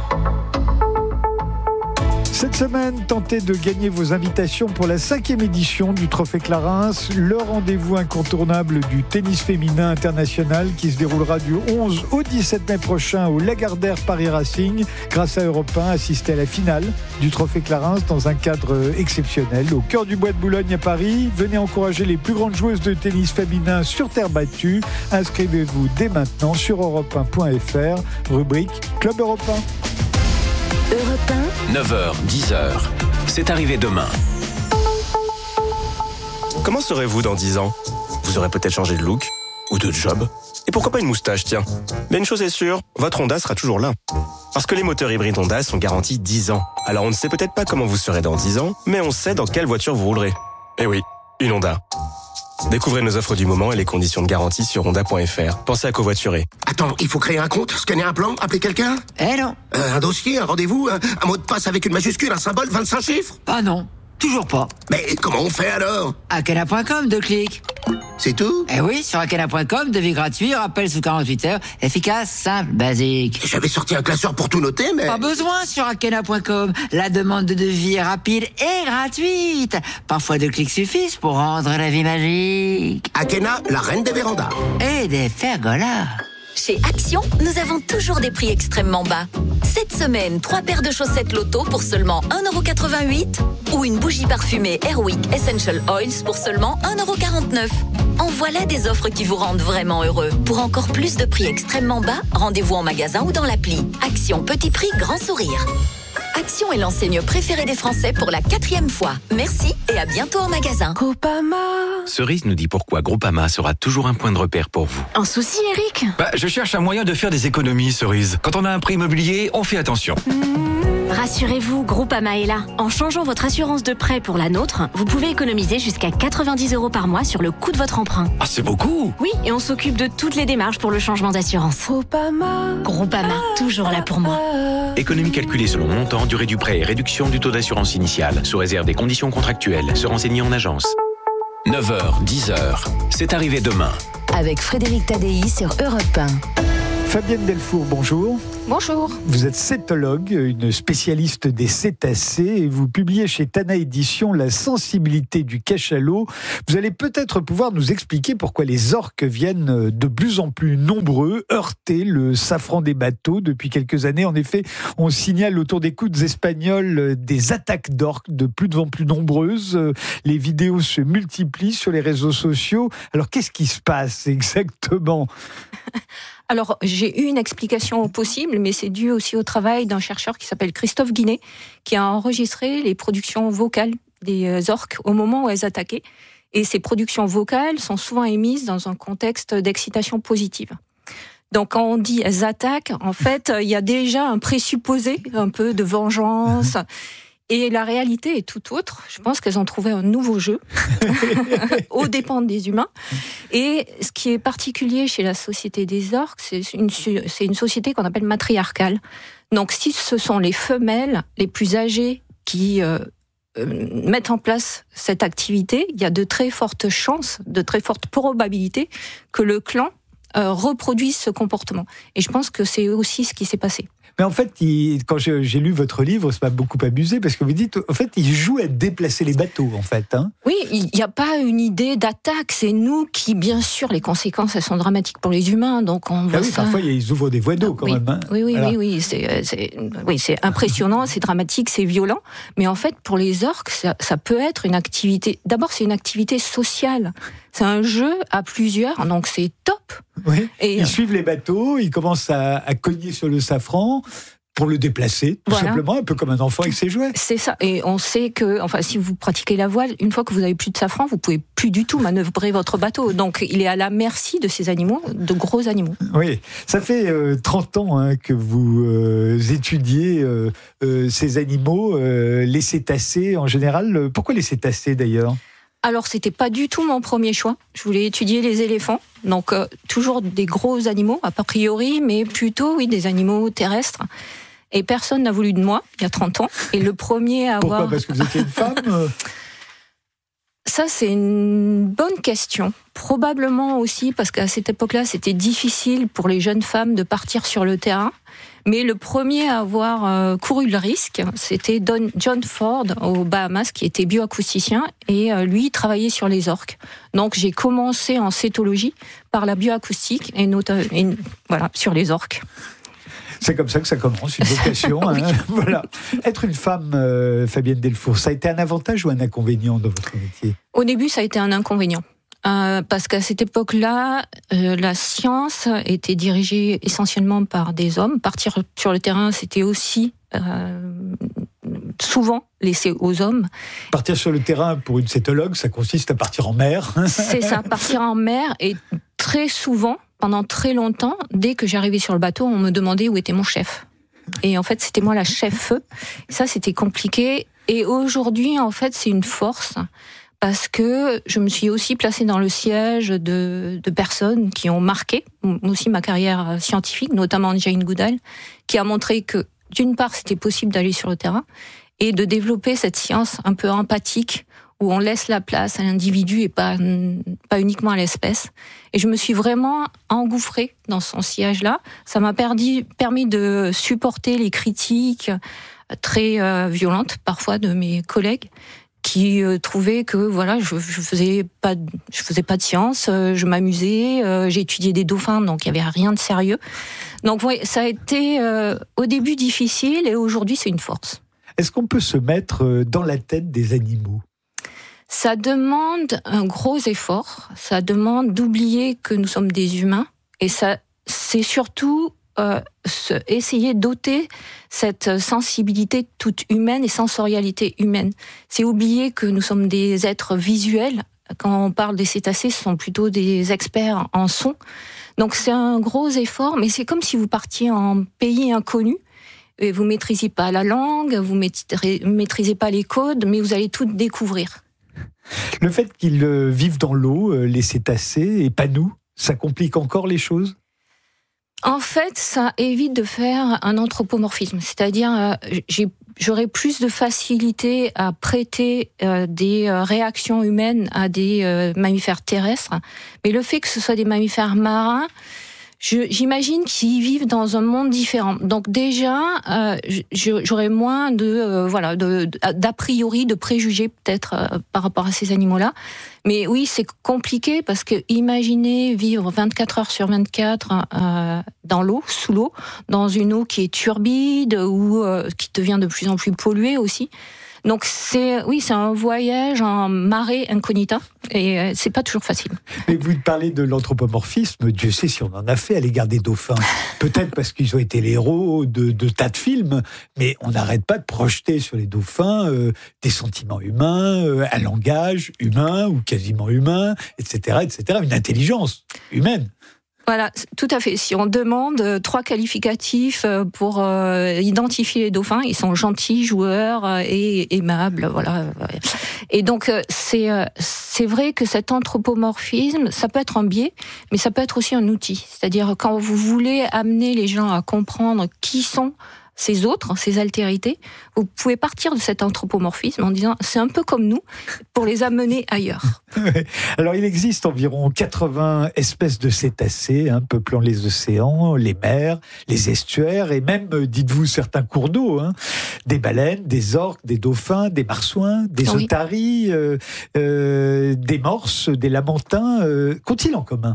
Cette semaine, tentez de gagner vos invitations pour la cinquième édition du Trophée Clarins, le rendez-vous incontournable du tennis féminin international qui se déroulera du onze au dix-sept mai prochain au Lagardère Paris Racing. Grâce à Europe un, assistez à la finale du Trophée Clarins dans un cadre exceptionnel au cœur du Bois de Boulogne à Paris. Venez encourager les plus grandes joueuses de tennis féminin sur terre battue. Inscrivez-vous dès maintenant sur europe un point f r, rubrique Club Europe un. Europe un. neuf heures, dix heures. C'est arrivé demain. Comment serez-vous dans dix ans ? Vous aurez peut-être changé de look ou de job. Et pourquoi pas une moustache, tiens ? Mais une chose est sûre, votre Honda sera toujours là. Parce que les moteurs hybrides Honda sont garantis dix ans. Alors on ne sait peut-être pas comment vous serez dans dix ans, mais on sait dans quelle voiture vous roulerez. Eh oui, une Honda. Découvrez nos offres du moment et les conditions de garantie sur honda point f r. Pensez à covoiturer. Attends, il faut créer un compte, scanner un plan, appeler quelqu'un ? Eh non. Euh, un dossier, un rendez-vous, un, un mot de passe avec une majuscule, un symbole, vingt-cinq chiffres ? Ah non, toujours pas. Mais comment on fait alors ? Akena point com, deux clics. C'est tout ? Eh oui, sur akena point com, devis gratuit, rappel sous quarante-huit heures, efficace, simple, basique. J'avais sorti un classeur pour tout noter, mais... Pas besoin sur akena point com. La demande de devis est rapide et gratuite. Parfois deux clics suffisent pour rendre la vie magique. Akena, la reine des vérandas. Et des pergolas. Chez Action, nous avons toujours des prix extrêmement bas. Cette semaine, trois paires de chaussettes Lotto pour seulement un euro quatre-vingt-huit ou une bougie parfumée Airwick Essential Oils pour seulement un euro quarante-neuf. En voilà des offres qui vous rendent vraiment heureux. Pour encore plus de prix extrêmement bas, rendez-vous en magasin ou dans l'appli. Action, petit prix, grand sourire. Action est l'enseigne préférée des Français pour la quatrième fois. Merci et à bientôt en magasin. Groupama. Cerise nous dit pourquoi Groupama sera toujours un point de repère pour vous. Un souci, Eric ? Bah, je cherche un moyen de faire des économies, Cerise. Quand on a un prêt immobilier, on fait attention. Mmh. Rassurez-vous, Groupama est là. En changeant votre assurance de prêt pour la nôtre, vous pouvez économiser jusqu'à quatre-vingt-dix euros par mois sur le coût de votre emprunt. Ah, c'est beaucoup. Oui, et on s'occupe de toutes les démarches pour le changement d'assurance. Groupama. Groupama, toujours là pour moi. Économie calculée selon montant, durée du prêt et réduction du taux d'assurance initiale, sous réserve des conditions contractuelles. Se renseigner en agence. neuf heures, dix heures, c'est arrivé demain. Avec Frédéric Tadei sur Europe un. Fabienne Delfour, bonjour. Bonjour. Vous êtes cétologue, une spécialiste des cétacés, et vous publiez chez Tana Éditions La sensibilité du cachalot. Vous allez peut-être pouvoir nous expliquer pourquoi les orques viennent de plus en plus nombreux heurter le safran des bateaux depuis quelques années. En effet, on signale autour des côtes espagnoles des attaques d'orques de plus en plus nombreuses. Les vidéos se multiplient sur les réseaux sociaux. Alors, qu'est-ce qui se passe exactement ? Alors, j'ai eu une explication possible, mais c'est dû aussi au travail d'un chercheur qui s'appelle Christophe Guinet, qui a enregistré les productions vocales des orques au moment où elles attaquaient. Et ces productions vocales sont souvent émises dans un contexte d'excitation positive. Donc, quand on dit elles attaquent, en fait, il y a déjà un présupposé, un peu de vengeance. Et la réalité est tout autre. Je pense qu'elles ont trouvé un nouveau jeu, aux dépens des humains. Et ce qui est particulier chez la société des orques, c'est une, c'est une société qu'on appelle matriarcale. Donc, si ce sont les femelles les plus âgées qui euh, euh, mettent en place cette activité, il y a de très fortes chances, de très fortes probabilités que le clan euh, reproduise ce comportement. Et je pense que c'est aussi ce qui s'est passé. Mais en fait, il, quand j'ai, j'ai lu votre livre, ça m'a beaucoup amusé parce que vous dites, en fait, il joue à déplacer les bateaux, en fait. Hein. Oui, il n'y a pas une idée d'attaque. C'est nous qui, bien sûr, les conséquences, elles sont dramatiques pour les humains. Donc on voit ah oui, ça. Parfois, ils ouvrent des voies d'eau quand oui. même. Hein. Oui, oui, voilà. oui, oui, c'est, c'est, oui, c'est impressionnant, c'est dramatique, c'est violent. Mais en fait, pour les orques, ça, ça peut être une activité. D'abord, c'est une activité sociale. C'est un jeu à plusieurs, donc c'est top. Oui. Et ils suivent les bateaux, ils commencent à, à cogner sur le safran pour le déplacer, tout voilà. simplement, un peu comme un enfant avec ses jouets. C'est ça. Et on sait que, enfin, si vous pratiquez la voile, une fois que vous avez plus de safran, vous pouvez plus du tout manœuvrer votre bateau. Donc, il est à la merci de ces animaux, de gros animaux. Oui, ça fait euh, trente ans hein, que vous euh, étudiez euh, euh, ces animaux, euh, les cétacés en général. Pourquoi les cétacés d'ailleurs ? Alors, c'était pas du tout mon premier choix. Je voulais étudier les éléphants. Donc, euh, toujours des gros animaux, a priori, mais plutôt, oui, des animaux terrestres. Et personne n'a voulu de moi, il y a trente ans. Et le premier à Pourquoi ? avoir... Parce que vous étiez une femme ? Ça, c'est une bonne question. Probablement aussi parce qu'à cette époque-là, c'était difficile pour les jeunes femmes de partir sur le terrain. Mais le premier à avoir euh, couru le risque, c'était Don, John Ford aux Bahamas, qui était bioacousticien, et euh, lui, il travaillait sur les orques. Donc, j'ai commencé en cétologie par la bioacoustique, et, notamment, et voilà, sur les orques. C'est comme ça que ça commence, une vocation. oui. hein. Voilà. Être une femme, euh, Fabienne Delfour, ça a été un avantage ou un inconvénient dans votre métier ? Au début, ça a été un inconvénient. Euh, parce qu'à cette époque-là, euh, la science était dirigée essentiellement par des hommes. Partir sur le terrain, c'était aussi euh, souvent laissé aux hommes. Partir sur le terrain pour une cétologue, ça consiste à partir en mer. C'est ça, partir en mer. Et très souvent, pendant très longtemps, dès que j'arrivais sur le bateau, on me demandait où était mon chef. Et en fait, c'était moi la chef-feu. Ça, c'était compliqué. Et aujourd'hui, en fait, c'est une force. Parce que je me suis aussi placée dans le siège de, de personnes qui ont marqué aussi ma carrière scientifique, notamment Jane Goodall, qui a montré que, d'une part, c'était possible d'aller sur le terrain et de développer cette science un peu empathique où on laisse la place à l'individu et pas, pas uniquement à l'espèce. Et je me suis vraiment engouffrée dans son siège-là. Ça m'a permis, permis de supporter les critiques très euh, violentes, parfois, de mes collègues, qui euh, trouvaient que voilà, je, je faisais pas, je faisais pas de science, euh, je m'amusais, euh, j'ai étudié des dauphins, donc il y avait rien de sérieux. Donc ouais, ça a été euh, au début difficile et aujourd'hui c'est une force. Est-ce qu'on peut se mettre dans la tête des animaux ? Ça demande un gros effort, ça demande d'oublier que nous sommes des humains et ça, c'est surtout euh, se, essayer d'ôter cette sensibilité toute humaine et sensorialité humaine. C'est oublier que nous sommes des êtres visuels. Quand on parle des cétacés, ce sont plutôt des experts en son. Donc c'est un gros effort, mais c'est comme si vous partiez en pays inconnu. Et vous maîtrisez pas la langue, vous maîtrisez, maîtrisez pas les codes, mais vous allez tout découvrir. Le fait qu'ils euh, vivent dans l'eau, euh, les cétacés, et pas nous, ça complique encore les choses ? En fait, ça évite de faire un anthropomorphisme. C'est-à-dire, euh, j'ai, j'aurais plus de facilité à prêter euh, des euh, réactions humaines à des euh, mammifères terrestres. Mais le fait que ce soit des mammifères marins, Je, j'imagine qu'ils vivent dans un monde différent. Donc déjà, euh, j'aurais moins de euh, voilà de, d'a priori, de préjugés peut-être euh, par rapport à ces animaux-là. Mais oui, c'est compliqué parce que imaginez vivre vingt-quatre heures sur vingt-quatre euh, dans l'eau, sous l'eau, dans une eau qui est turbide ou euh, qui devient de plus en plus polluée aussi. Donc c'est oui, c'est un voyage en marée incognita et euh, c'est pas toujours facile. Mais vous parlez de l'anthropomorphisme, Dieu sait si on en a fait à l'égard des dauphins. Peut-être parce qu'ils ont été les héros de, de tas de films, mais on n'arrête pas de projeter sur les dauphins euh, des sentiments humains, euh, un langage humain ou quasiment humain, et cetera, et cetera, une intelligence humaine. Voilà, tout à fait. Si on demande trois qualificatifs pour euh, identifier les dauphins, ils sont gentils, joueurs et aimables, voilà. Et donc c'est c'est vrai que cet anthropomorphisme, ça peut être un biais, mais ça peut être aussi un outil. C'est-à-dire quand vous voulez amener les gens à comprendre qui sont ces autres, ces altérités, vous pouvez partir de cet anthropomorphisme en disant c'est un peu comme nous pour les amener ailleurs. Alors il existe environ quatre-vingts espèces de cétacés, hein, peuplant les océans, les mers, les estuaires et même, dites-vous, certains cours d'eau. Hein. Des baleines, des orques, des dauphins, des marsouins, des Oui. otaries, euh, euh, des morses, des lamantins. Euh, qu'ont-ils en commun ?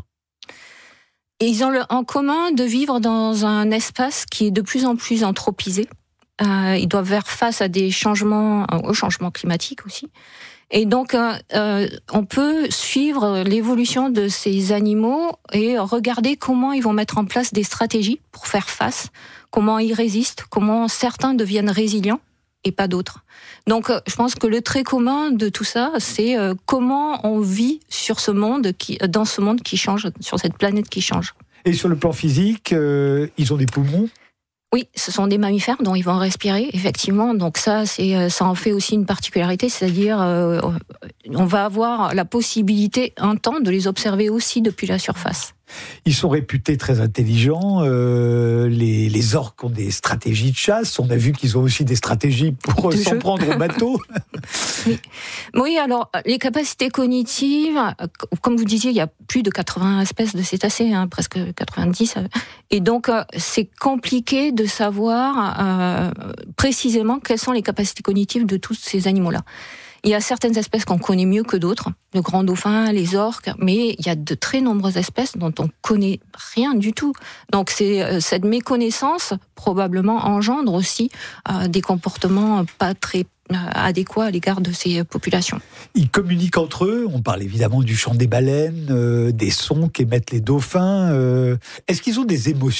Et ils ont le, en commun de vivre dans un espace qui est de plus en plus anthropisé. Euh, ils doivent faire face à des changements, aux changements climatiques aussi. Et donc, euh, euh, on peut suivre l'évolution de ces animaux et regarder comment ils vont mettre en place des stratégies pour faire face, comment ils résistent, comment certains deviennent résilients et pas d'autres. Donc, euh, je pense que le trait commun de tout ça, c'est euh, comment on vit sur ce monde, qui, dans ce monde qui change, sur cette planète qui change. Et sur le plan physique, euh, ils ont des poumons ? Oui, ce sont des mammifères dont ils vont respirer, effectivement. Donc ça, c'est, ça en fait aussi une particularité, c'est-à-dire euh, on va avoir la possibilité un temps de les observer aussi depuis la surface. Ils sont réputés très intelligents. Euh, les, les orques ont des stratégies de chasse. On a vu qu'ils ont aussi des stratégies pour De s'en jeu. prendre au bateau. Oui. oui, alors les capacités cognitives, comme vous disiez, il y a plus de quatre-vingts espèces de cétacés, hein, presque quatre-vingt-dix. Et donc, euh, c'est compliqué de savoir euh, précisément quelles sont les capacités cognitives de tous ces animaux-là. Il y a certaines espèces qu'on connaît mieux que d'autres, le grand dauphin, les orques, mais il y a de très nombreuses espèces dont on connaît rien du tout. Donc c'est cette méconnaissance probablement engendre aussi euh, des comportements pas très euh, adéquats à l'égard de ces populations. Ils communiquent entre eux. On parle évidemment du chant des baleines, euh, des sons qu'émettent les dauphins. Euh, est-ce qu'ils ont des émotions ?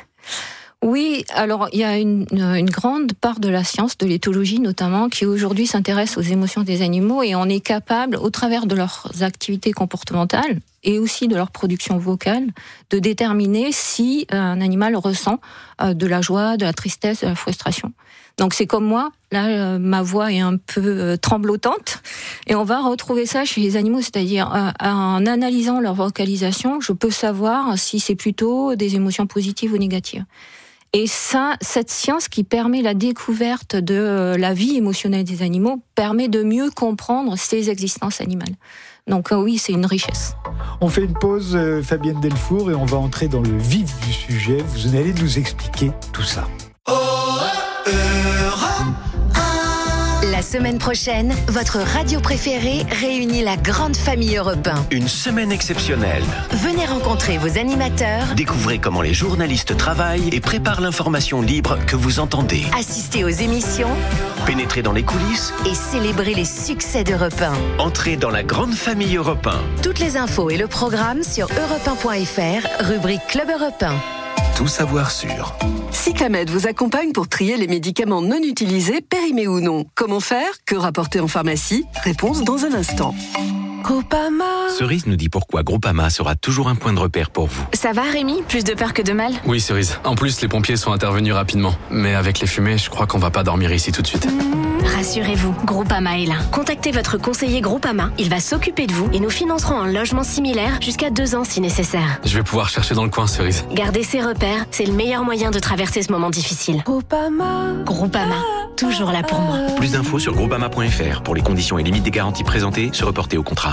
Oui, alors il y a une, une grande part de la science, de l'éthologie notamment, qui aujourd'hui s'intéresse aux émotions des animaux et on est capable, au travers de leurs activités comportementales et aussi de leur production vocale, de déterminer si un animal ressent de la joie, de la tristesse, de la frustration. Donc c'est comme moi, là ma voix est un peu tremblotante et on va retrouver ça chez les animaux, c'est-à-dire en analysant leur vocalisation, je peux savoir si c'est plutôt des émotions positives ou négatives. Et ça, cette science qui permet la découverte de la vie émotionnelle des animaux permet de mieux comprendre ces existences animales. Donc oui, c'est une richesse. On fait une pause, euh, Fabienne Delfour, et on va entrer dans le vif du sujet. Vous allez nous expliquer tout ça. La semaine prochaine, votre radio préférée réunit la grande famille Europe un. Une semaine exceptionnelle. Venez rencontrer vos animateurs, Découvrez comment les journalistes travaillent et préparent l'information libre que vous entendez. assistez aux émissions Pénétrez dans les coulisses, et célébrez les succès d'Europe un. entrez dans la grande famille Europe un. Toutes les infos et le programme sur europe un point f r, rubrique Club Europe un. tout savoir sur. Cyclamed vous accompagne pour trier les médicaments non utilisés, périmés ou non. Comment faire? Que rapporter en pharmacie? Réponse dans un instant. Groupama. Cerise nous dit pourquoi Groupama sera toujours un point de repère pour vous. Ça va Rémi? Plus de peur que de mal? Oui Cerise, en plus les pompiers sont intervenus rapidement. Mais avec les fumées, je crois qu'on va pas dormir ici tout de suite. Mmh, rassurez-vous, Groupama est là. Contactez votre conseiller Groupama, il va s'occuper de vous et nous financerons un logement similaire jusqu'à deux ans si nécessaire. Je vais pouvoir chercher dans le coin Cerise. Gardez ses repères, c'est le meilleur moyen de traverser ce moment difficile. Groupama. Groupama, toujours là pour moi. Plus d'infos sur groupama point f r pour les conditions et limites des garanties présentées, se reporter au contrat.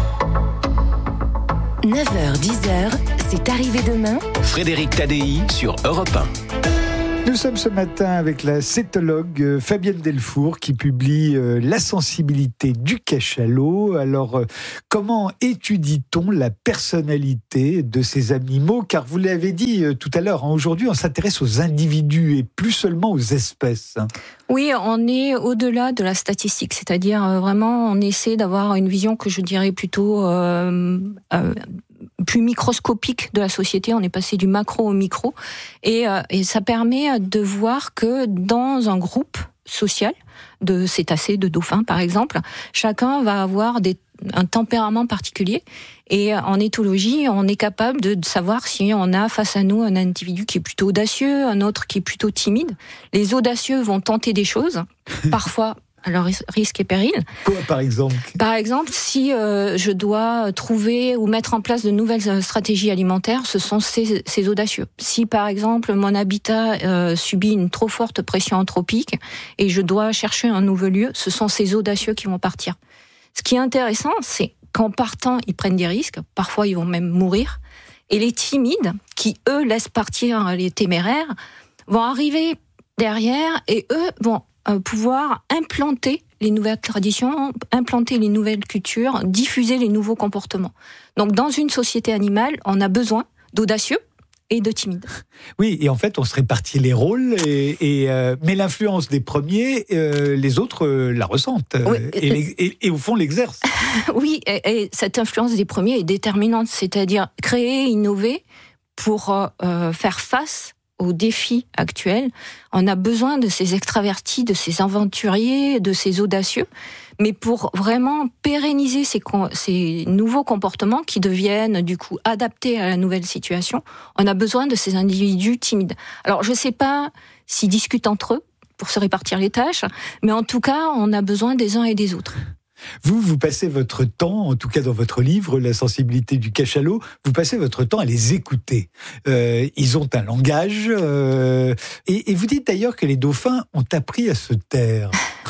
neuf heures dix, c'est arrivé demain. Frédéric Tadei sur Europe un. Nous sommes ce matin avec la cétologue Fabienne Delfour qui publie La sensibilité du cachalot. Alors, comment étudie-t-on la personnalité de ces animaux? Car vous l'avez dit tout à l'heure, aujourd'hui on s'intéresse aux individus et plus seulement aux espèces. Oui, on est au-delà de la statistique, c'est-à-dire euh, vraiment on essaie d'avoir une vision que je dirais plutôt euh, euh, plus microscopique de la société. On est passé du macro au micro et, euh, et ça permet de voir que dans un groupe social de cétacés, de dauphins par exemple, chacun va avoir des, un tempérament particulier. Et en éthologie, on est capable de savoir si on a face à nous un individu qui est plutôt audacieux, un autre qui est plutôt timide. Les audacieux vont tenter des choses, parfois à leur risque et péril. Quoi, par exemple? Par exemple, si euh, je dois trouver ou mettre en place de nouvelles stratégies alimentaires, ce sont ces, ces audacieux. Si, par exemple, mon habitat euh, subit une trop forte pression anthropique et je dois chercher un nouveau lieu, ce sont ces audacieux qui vont partir. Ce qui est intéressant, c'est qu'en partant, ils prennent des risques. Parfois, ils vont même mourir. Et les timides, qui, eux, laissent partir les téméraires, vont arriver derrière et, eux, vont euh, pouvoir implanter les nouvelles traditions, implanter les nouvelles cultures, diffuser les nouveaux comportements. Donc, dans une société animale, on a besoin d'audacieux et de timides. Oui, et en fait, on se répartit les rôles, et, et, euh, mais l'influence des premiers, euh, les autres euh, la ressentent, oui, et, et, et, et au fond l'exercent. Oui, et, et cette influence des premiers est déterminante, c'est-à-dire créer, innover pour euh, faire face aux défis actuels. On a besoin de ces extravertis, de ces aventuriers, de ces audacieux, mais pour vraiment pérenniser ces, ces nouveaux comportements qui deviennent du coup adaptés à la nouvelle situation, on a besoin de ces individus timides. Alors je ne sais pas s'ils discutent entre eux pour se répartir les tâches, mais en tout cas on a besoin des uns et des autres. Vous, vous passez votre temps, en tout cas dans votre livre, La sensibilité du cachalot, vous passez votre temps à les écouter. Euh, ils ont un langage, euh, et, et vous dites d'ailleurs que les dauphins ont appris à se taire.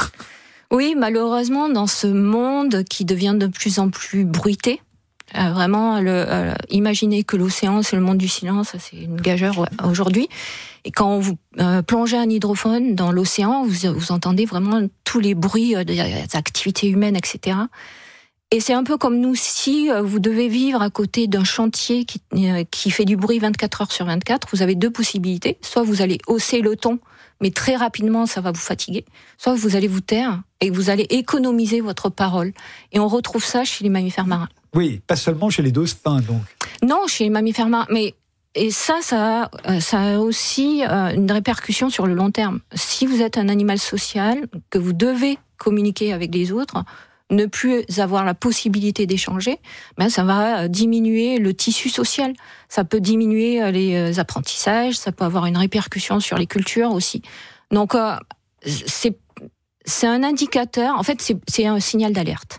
Oui, malheureusement, dans ce monde qui devient de plus en plus bruité, euh, vraiment, le, euh, imaginez que l'océan, c'est le monde du silence, c'est une gageure aujourd'hui. Et quand vous euh, plongez un hydrophone dans l'océan, vous, vous entendez vraiment tous les bruits euh, des activités humaines, et cetera. Et c'est un peu comme nous, si euh, vous devez vivre à côté d'un chantier qui, euh, qui fait du bruit vingt-quatre heures sur vingt-quatre, vous avez deux possibilités. Soit vous allez hausser le ton, mais très rapidement, ça va vous fatiguer. Soit vous allez vous taire et vous allez économiser votre parole. Et on retrouve ça chez les mammifères marins. Oui, pas seulement chez les dauphins, donc. Non, chez les mammifères marins, mais... Et ça, ça a, ça a aussi une répercussion sur le long terme. Si vous êtes un animal social, que vous devez communiquer avec les autres, ne plus avoir la possibilité d'échanger, ben ça va diminuer le tissu social. Ça peut diminuer les apprentissages, ça peut avoir une répercussion sur les cultures aussi. Donc, euh, c'est, c'est un indicateur, en fait, c'est, c'est un signal d'alerte.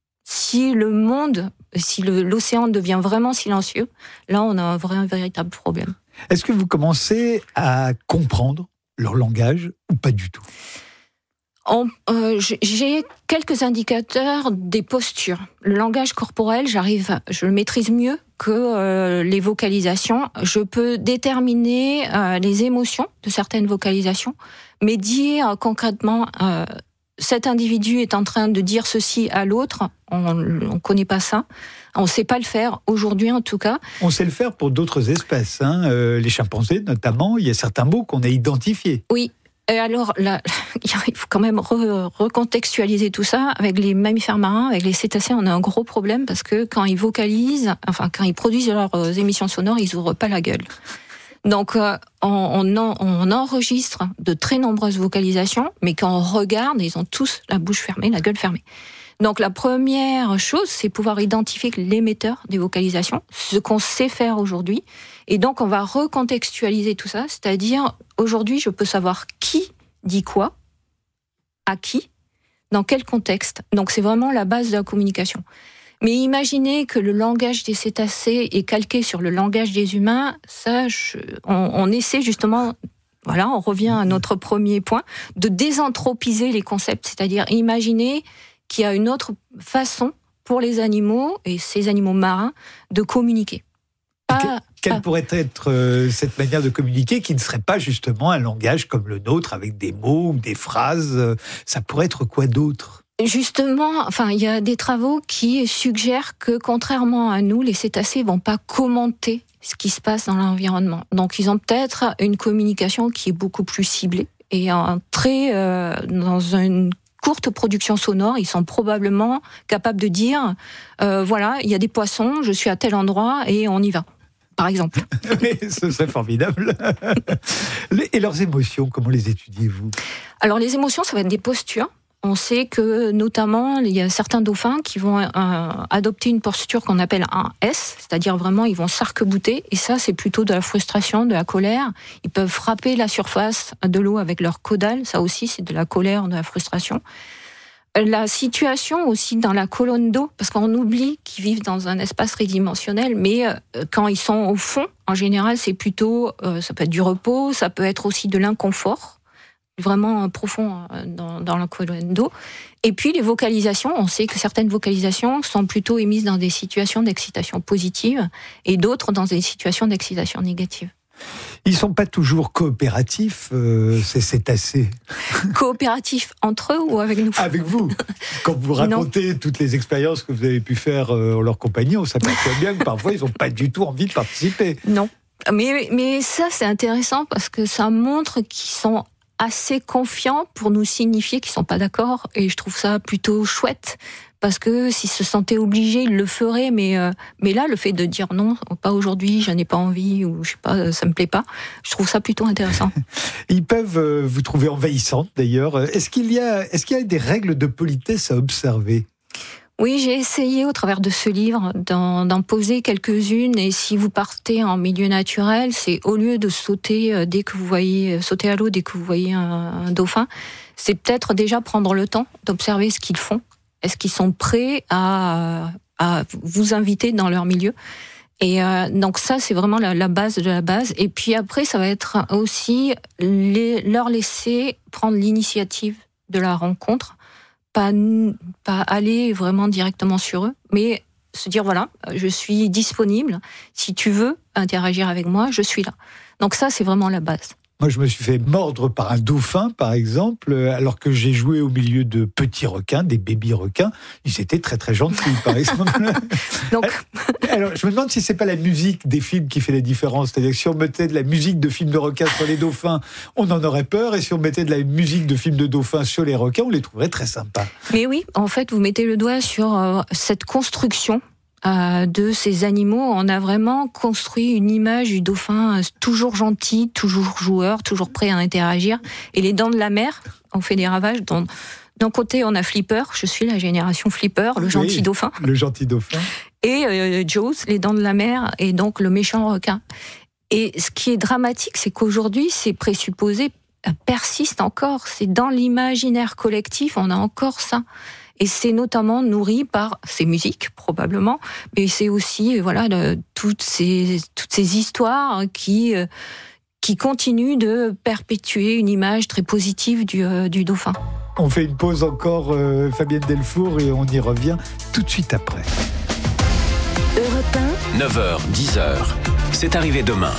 Si le monde, si le, l'océan devient vraiment silencieux, là, on a un vrai, un véritable problème. Est-ce que vous commencez à comprendre leur langage ou pas du tout? On, euh, j'ai quelques indicateurs des postures. Le langage corporel, j'arrive, je le maîtrise mieux que euh, les vocalisations. Je peux déterminer euh, les émotions de certaines vocalisations, mais dire euh, concrètement... Euh, cet individu est en train de dire ceci à l'autre, on ne connaît pas ça, on ne sait pas le faire, aujourd'hui en tout cas. On sait le faire pour d'autres espèces, hein, euh, les chimpanzés notamment, il y a certains mots qu'on a identifiés. Oui, et alors là, il faut quand même re- recontextualiser tout ça. Avec les mammifères marins, avec les cétacés, on a un gros problème parce que quand ils vocalisent, enfin quand ils produisent leurs émissions sonores, ils n'ouvrent pas la gueule. Donc, euh, on, on, en, on enregistre de très nombreuses vocalisations, mais quand on regarde, ils ont tous la bouche fermée, la gueule fermée. Donc, la première chose, c'est pouvoir identifier l'émetteur des vocalisations, ce qu'on sait faire aujourd'hui. Et donc, on va recontextualiser tout ça, c'est-à-dire, aujourd'hui, je peux savoir qui dit quoi, à qui, dans quel contexte. Donc, c'est vraiment la base de la communication. Mais imaginez que le langage des cétacés est calqué sur le langage des humains, ça, je, on, on essaie justement, voilà, on revient à notre premier point, de désanthropiser les concepts, c'est-à-dire imaginer qu'il y a une autre façon pour les animaux, et ces animaux marins, de communiquer. Pas, Quelle pas... pourrait être euh, cette manière de communiquer qui ne serait pas justement un langage comme le nôtre, avec des mots ou des phrases, euh, ça pourrait être quoi d'autre ? Justement, enfin, il y a des travaux qui suggèrent que, contrairement à nous, les cétacés vont pas commenter ce qui se passe dans l'environnement. Donc, ils ont peut-être une communication qui est beaucoup plus ciblée et un très euh, dans une courte production sonore, ils sont probablement capables de dire, euh, voilà, il y a des poissons, je suis à tel endroit et on y va. Par exemple. Ce serait formidable. Et leurs émotions, comment les étudiez-vous ? Alors, les émotions, ça va être des postures. On sait que, notamment, il y a certains dauphins qui vont euh, adopter une posture qu'on appelle un S, c'est-à-dire vraiment, ils vont s'arc-bouter, et ça, c'est plutôt de la frustration, de la colère. Ils peuvent frapper la surface de l'eau avec leur caudale, ça aussi, c'est de la colère, de la frustration. La situation aussi dans la colonne d'eau, parce qu'on oublie qu'ils vivent dans un espace tridimensionnel, mais euh, quand ils sont au fond, en général, c'est plutôt, euh, ça peut être du repos, ça peut être aussi de l'inconfort, vraiment profond dans, dans la colonne d'eau. Et puis les vocalisations, on sait que certaines vocalisations sont plutôt émises dans des situations d'excitation positive et d'autres dans des situations d'excitation négative. Ils ne sont pas toujours coopératifs, euh, ces cétacés. Coopératifs entre eux ou avec nous ? Avec vous. Quand vous racontez non. toutes les expériences que vous avez pu faire euh, en leur compagnie, on s'aperçoit bien que parfois ils n'ont pas du tout envie de participer. Non. Mais, mais ça, c'est intéressant parce que ça montre qu'ils sont assez confiants pour nous signifier qu'ils sont pas d'accord, et je trouve ça plutôt chouette parce que s'ils se sentaient obligés, ils le feraient, mais euh, mais là, le fait de dire non, pas aujourd'hui, j'en ai pas envie, ou je sais pas, ça me plaît pas, je trouve ça plutôt intéressant. Ils peuvent euh, vous trouver envahissante d'ailleurs. Est-ce qu'il y a est-ce qu'il y a des règles de politesse à observer ? Oui, j'ai essayé au travers de ce livre d'en, d'en poser quelques-unes, et si vous partez en milieu naturel, c'est au lieu de sauter dès que vous voyez sauter à l'eau dès que vous voyez un, un dauphin, c'est peut-être déjà prendre le temps d'observer ce qu'ils font. Est-ce qu'ils sont prêts à, à vous inviter dans leur milieu ? Et euh, donc ça, c'est vraiment la, la base de la base. Et puis après, ça va être aussi les, leur laisser prendre l'initiative de la rencontre. Pas, pas aller vraiment directement sur eux, mais se dire, voilà, je suis disponible. Si tu veux interagir avec moi, je suis là. Donc ça, c'est vraiment la base. Moi, je me suis fait mordre par un dauphin, par exemple, alors que j'ai joué au milieu de petits requins, des bébés requins. Ils étaient très, très gentils, par exemple. Donc... Alors, je me demande si c'est pas la musique des films qui fait la différence. C'est-à-dire que si on mettait de la musique de films de requins sur les dauphins, on en aurait peur. Et si on mettait de la musique de films de dauphins sur les requins, on les trouverait très sympas. Mais oui, en fait, vous mettez le doigt sur euh, cette construction Euh, de ces animaux. On a vraiment construit une image du dauphin euh, toujours gentil, toujours joueur, toujours prêt à interagir. Et les Dents de la Mer ont fait des ravages. Dans, d'un côté, on a Flipper, je suis la génération Flipper, le gentil oui, dauphin. Le gentil dauphin. Et euh, Jaws, les Dents de la Mer, et donc le méchant requin. Et ce qui est dramatique, c'est qu'aujourd'hui, ces présupposés persistent encore. C'est dans l'imaginaire collectif, on a encore ça. Et c'est notamment nourri par ces musiques, probablement, mais c'est aussi voilà, de, toutes, ces, toutes ces histoires qui, euh, qui continuent de perpétuer une image très positive du, euh, du dauphin. On fait une pause encore, euh, Fabienne Delfour, et on y revient tout de suite après. Europe un, neuf heures, dix heures. C'est arrivé demain.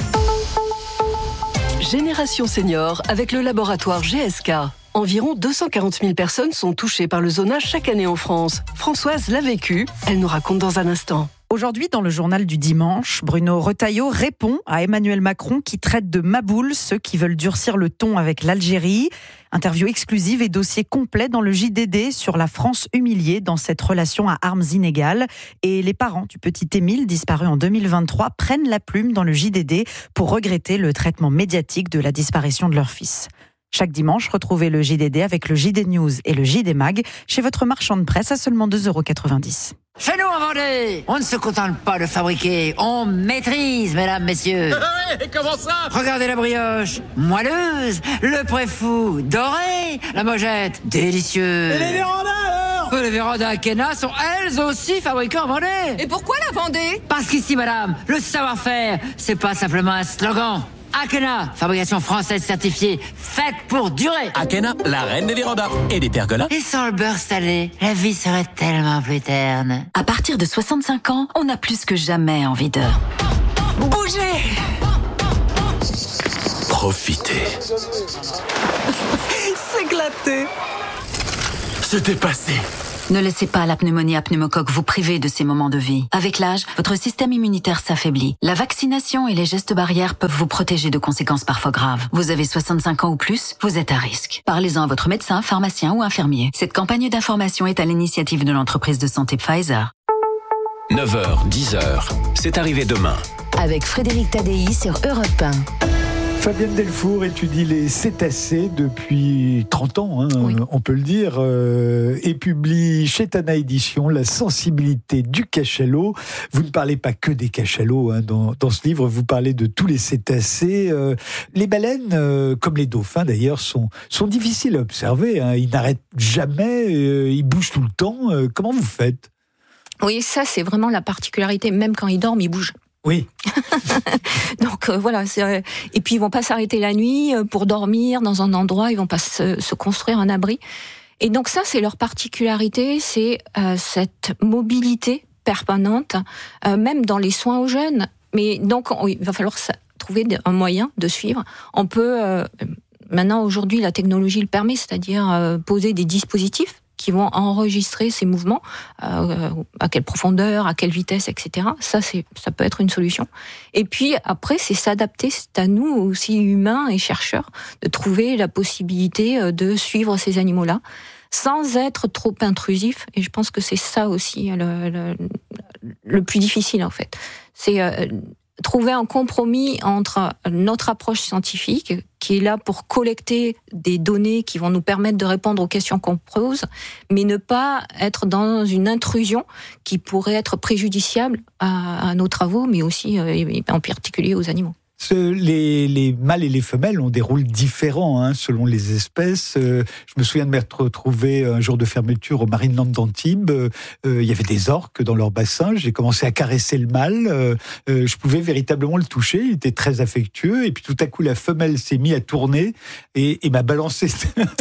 Génération Senior avec le laboratoire G S K. Environ deux cent quarante mille personnes sont touchées par le zonage chaque année en France. Françoise l'a vécu, elle nous raconte dans un instant. Aujourd'hui, dans le journal du dimanche, Bruno Retailleau répond à Emmanuel Macron qui traite de maboules ceux qui veulent durcir le ton avec l'Algérie. Interview exclusive et dossier complet dans le J D D sur la France humiliée dans cette relation à armes inégales. Et les parents du petit Émile, disparu en deux mille vingt-trois, prennent la plume dans le J D D pour regretter le traitement médiatique de la disparition de leur fils. Chaque dimanche, retrouvez le J D D avec le J D News et le J D Mag chez votre marchand de presse à seulement deux euros quatre-vingt-dix. Chez nous, en Vendée, on ne se contente pas de fabriquer, on maîtrise, mesdames, messieurs. Comment ça? Regardez la brioche, moelleuse, le préfou, doré, la mojette, délicieux. Et les vérandas alors? Les vérandas Akena sont elles aussi fabriquées en Vendée. Et pourquoi la Vendée? Parce qu'ici, madame, le savoir-faire, c'est pas simplement un slogan. Akena, fabrication française certifiée, faite pour durer. Akena, la reine des vérandas et des pergolas. Et sans le beurre salé, la vie serait tellement plus terne. À partir de soixante-cinq ans, on a plus que jamais envie de bouger. Profitez. S'éclater. C'était passé. Ne laissez pas la pneumonie à pneumocoque vous priver de ces moments de vie. Avec l'âge, votre système immunitaire s'affaiblit. La vaccination et les gestes barrières peuvent vous protéger de conséquences parfois graves. Vous avez soixante-cinq ans ou plus, vous êtes à risque. Parlez-en à votre médecin, pharmacien ou infirmier. Cette campagne d'information est à l'initiative de l'entreprise de santé Pfizer. neuf heures, dix heures, c'est arrivé demain. Avec Frédéric Tadei sur Europe un. Fabienne Delfour étudie les cétacés depuis trente ans, hein, oui. on peut le dire, euh, et publie chez Tana Édition La sensibilité du cachalot. Vous ne parlez pas que des cachalots hein, dans, dans ce livre, vous parlez de tous les cétacés. Euh, les baleines, euh, comme les dauphins d'ailleurs, sont, sont difficiles à observer. Hein, ils n'arrêtent jamais, euh, ils bougent tout le temps. Euh, comment vous faites ? Oui, ça c'est vraiment la particularité, même quand ils dorment, ils bougent. Oui. Donc euh, voilà. C'est, et puis ils vont pas s'arrêter la nuit pour dormir dans un endroit. Ils vont pas se, se construire un abri. Et donc ça, c'est leur particularité, c'est euh, cette mobilité permanente, euh, même dans les soins aux jeunes. Mais donc on, il va falloir trouver un moyen de suivre. On peut euh, maintenant aujourd'hui la technologie le permet, c'est-à-dire euh, poser des dispositifs qui vont enregistrer ces mouvements, euh, à quelle profondeur, à quelle vitesse, et cetera. Ça, c'est, ça peut être une solution. Et puis après, c'est s'adapter. C'est à nous aussi, humains et chercheurs, de trouver la possibilité de suivre ces animaux-là, sans être trop intrusif. Et je pense que c'est ça aussi le, le, le plus difficile, en fait. C'est euh, trouver un compromis entre notre approche scientifique, qui est là pour collecter des données qui vont nous permettre de répondre aux questions qu'on pose, mais ne pas être dans une intrusion qui pourrait être préjudiciable à, à nos travaux, mais aussi euh, en particulier aux animaux. Les, les mâles et les femelles ont des rôles différents hein, selon les espèces. Euh, je me souviens de m'être retrouvé un jour de fermeture au Marineland d'Antibes. Euh, il y avait des orques dans leur bassin. J'ai commencé à caresser le mâle. Euh, euh, je pouvais véritablement le toucher. Il était très affectueux. Et puis tout à coup, la femelle s'est mise à tourner et, et m'a balancé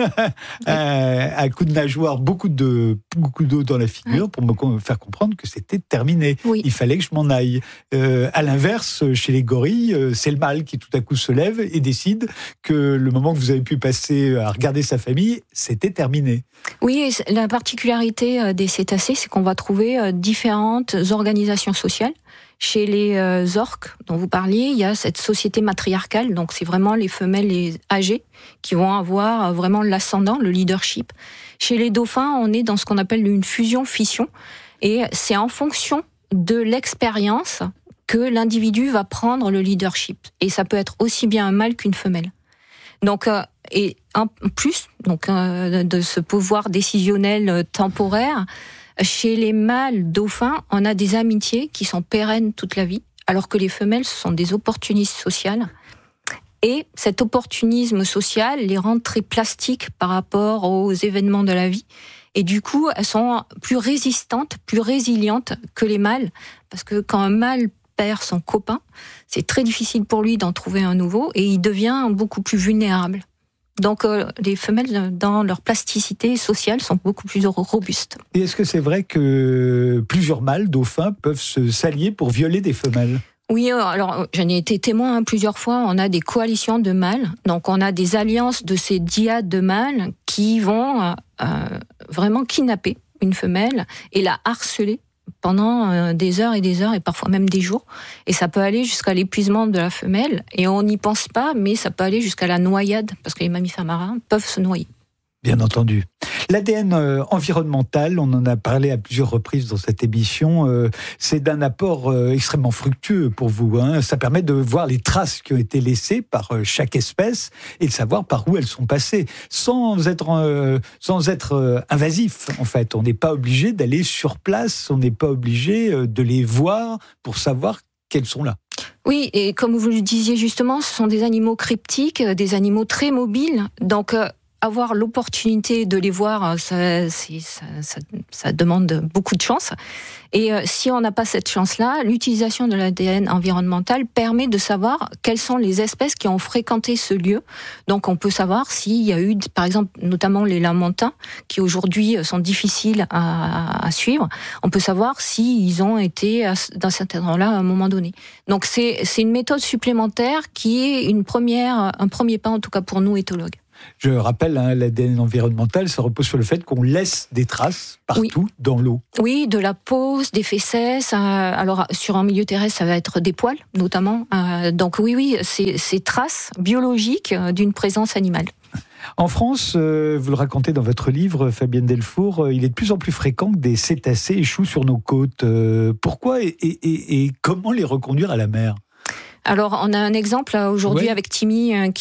à, à coup de nageoire beaucoup, de, beaucoup d'eau dans la figure pour me faire comprendre que c'était terminé. Oui. Il fallait que je m'en aille. Euh, à l'inverse, chez les gorilles, c'est le mâle qui tout à coup se lève et décide que le moment que vous avez pu passer à regarder sa famille, c'était terminé. Oui, la particularité des cétacés, c'est qu'on va trouver différentes organisations sociales. Chez les orques dont vous parliez, il y a cette société matriarcale, donc c'est vraiment les femelles les âgées qui vont avoir vraiment l'ascendant, le leadership. Chez les dauphins, on est dans ce qu'on appelle une fusion-fission, et c'est en fonction de l'expérience que l'individu va prendre le leadership. Et ça peut être aussi bien un mâle qu'une femelle. Donc, euh, et en plus donc, euh, de ce pouvoir décisionnel temporaire, chez les mâles dauphins, on a des amitiés qui sont pérennes toute la vie, alors que les femelles, ce sont des opportunistes sociales. Et cet opportunisme social les rend très plastiques par rapport aux événements de la vie. Et du coup, elles sont plus résistantes, plus résilientes que les mâles. Parce que quand un mâle perd son copain, c'est très difficile pour lui d'en trouver un nouveau et il devient beaucoup plus vulnérable. Donc euh, les femelles, dans leur plasticité sociale, sont beaucoup plus robustes. Et est-ce que c'est vrai que plusieurs mâles dauphins peuvent se s'allier pour violer des femelles ? Oui, alors j'en ai été témoin plusieurs fois. On a des coalitions de mâles, donc on a des alliances de ces dyades de mâles qui vont euh, vraiment kidnapper une femelle et la harceler pendant euh, des heures et des heures et parfois même des jours. Et ça peut aller jusqu'à l'épuisement de la femelle. Et on n'y pense pas, mais ça peut aller jusqu'à la noyade, parce que les mammifères marins peuvent se noyer. Bien entendu. L'A D N euh, environnemental, on en a parlé à plusieurs reprises dans cette émission, euh, c'est d'un apport euh, extrêmement fructueux pour vous. Hein. Ça permet de voir les traces qui ont été laissées par euh, chaque espèce et de savoir par où elles sont passées, sans être, euh, sans être euh, invasif en fait. On n'est pas obligé d'aller sur place, on n'est pas obligé euh, de les voir pour savoir qu'elles sont là. Oui, et comme vous le disiez justement, ce sont des animaux cryptiques, des animaux très mobiles, donc... Euh, avoir l'opportunité de les voir, ça, c'est, ça, ça, ça demande beaucoup de chance. Et euh, si on n'a pas cette chance-là, l'utilisation de l'A D N environnemental permet de savoir quelles sont les espèces qui ont fréquenté ce lieu. Donc on peut savoir s'il y a eu, par exemple, notamment les lamantins, qui aujourd'hui sont difficiles à, à suivre. On peut savoir s'ils ont été à, dans cet endroit-là à un moment donné. Donc c'est, c'est une méthode supplémentaire qui est une première, un premier pas en tout cas pour nous éthologues. Je rappelle, hein, l'A D N environnemental, ça repose sur le fait qu'on laisse des traces partout oui. dans l'eau. Oui, de la peau, des fécès. Euh, alors, sur un milieu terrestre, ça va être des poils, notamment. Euh, donc oui, oui, c'est ces traces biologiques d'une présence animale. En France, euh, vous le racontez dans votre livre, Fabienne Delfour, euh, il est de plus en plus fréquent que des cétacés échouent sur nos côtes. Euh, pourquoi et, et, et, et comment les reconduire à la mer ? Alors, on a un exemple aujourd'hui ouais. avec Timmy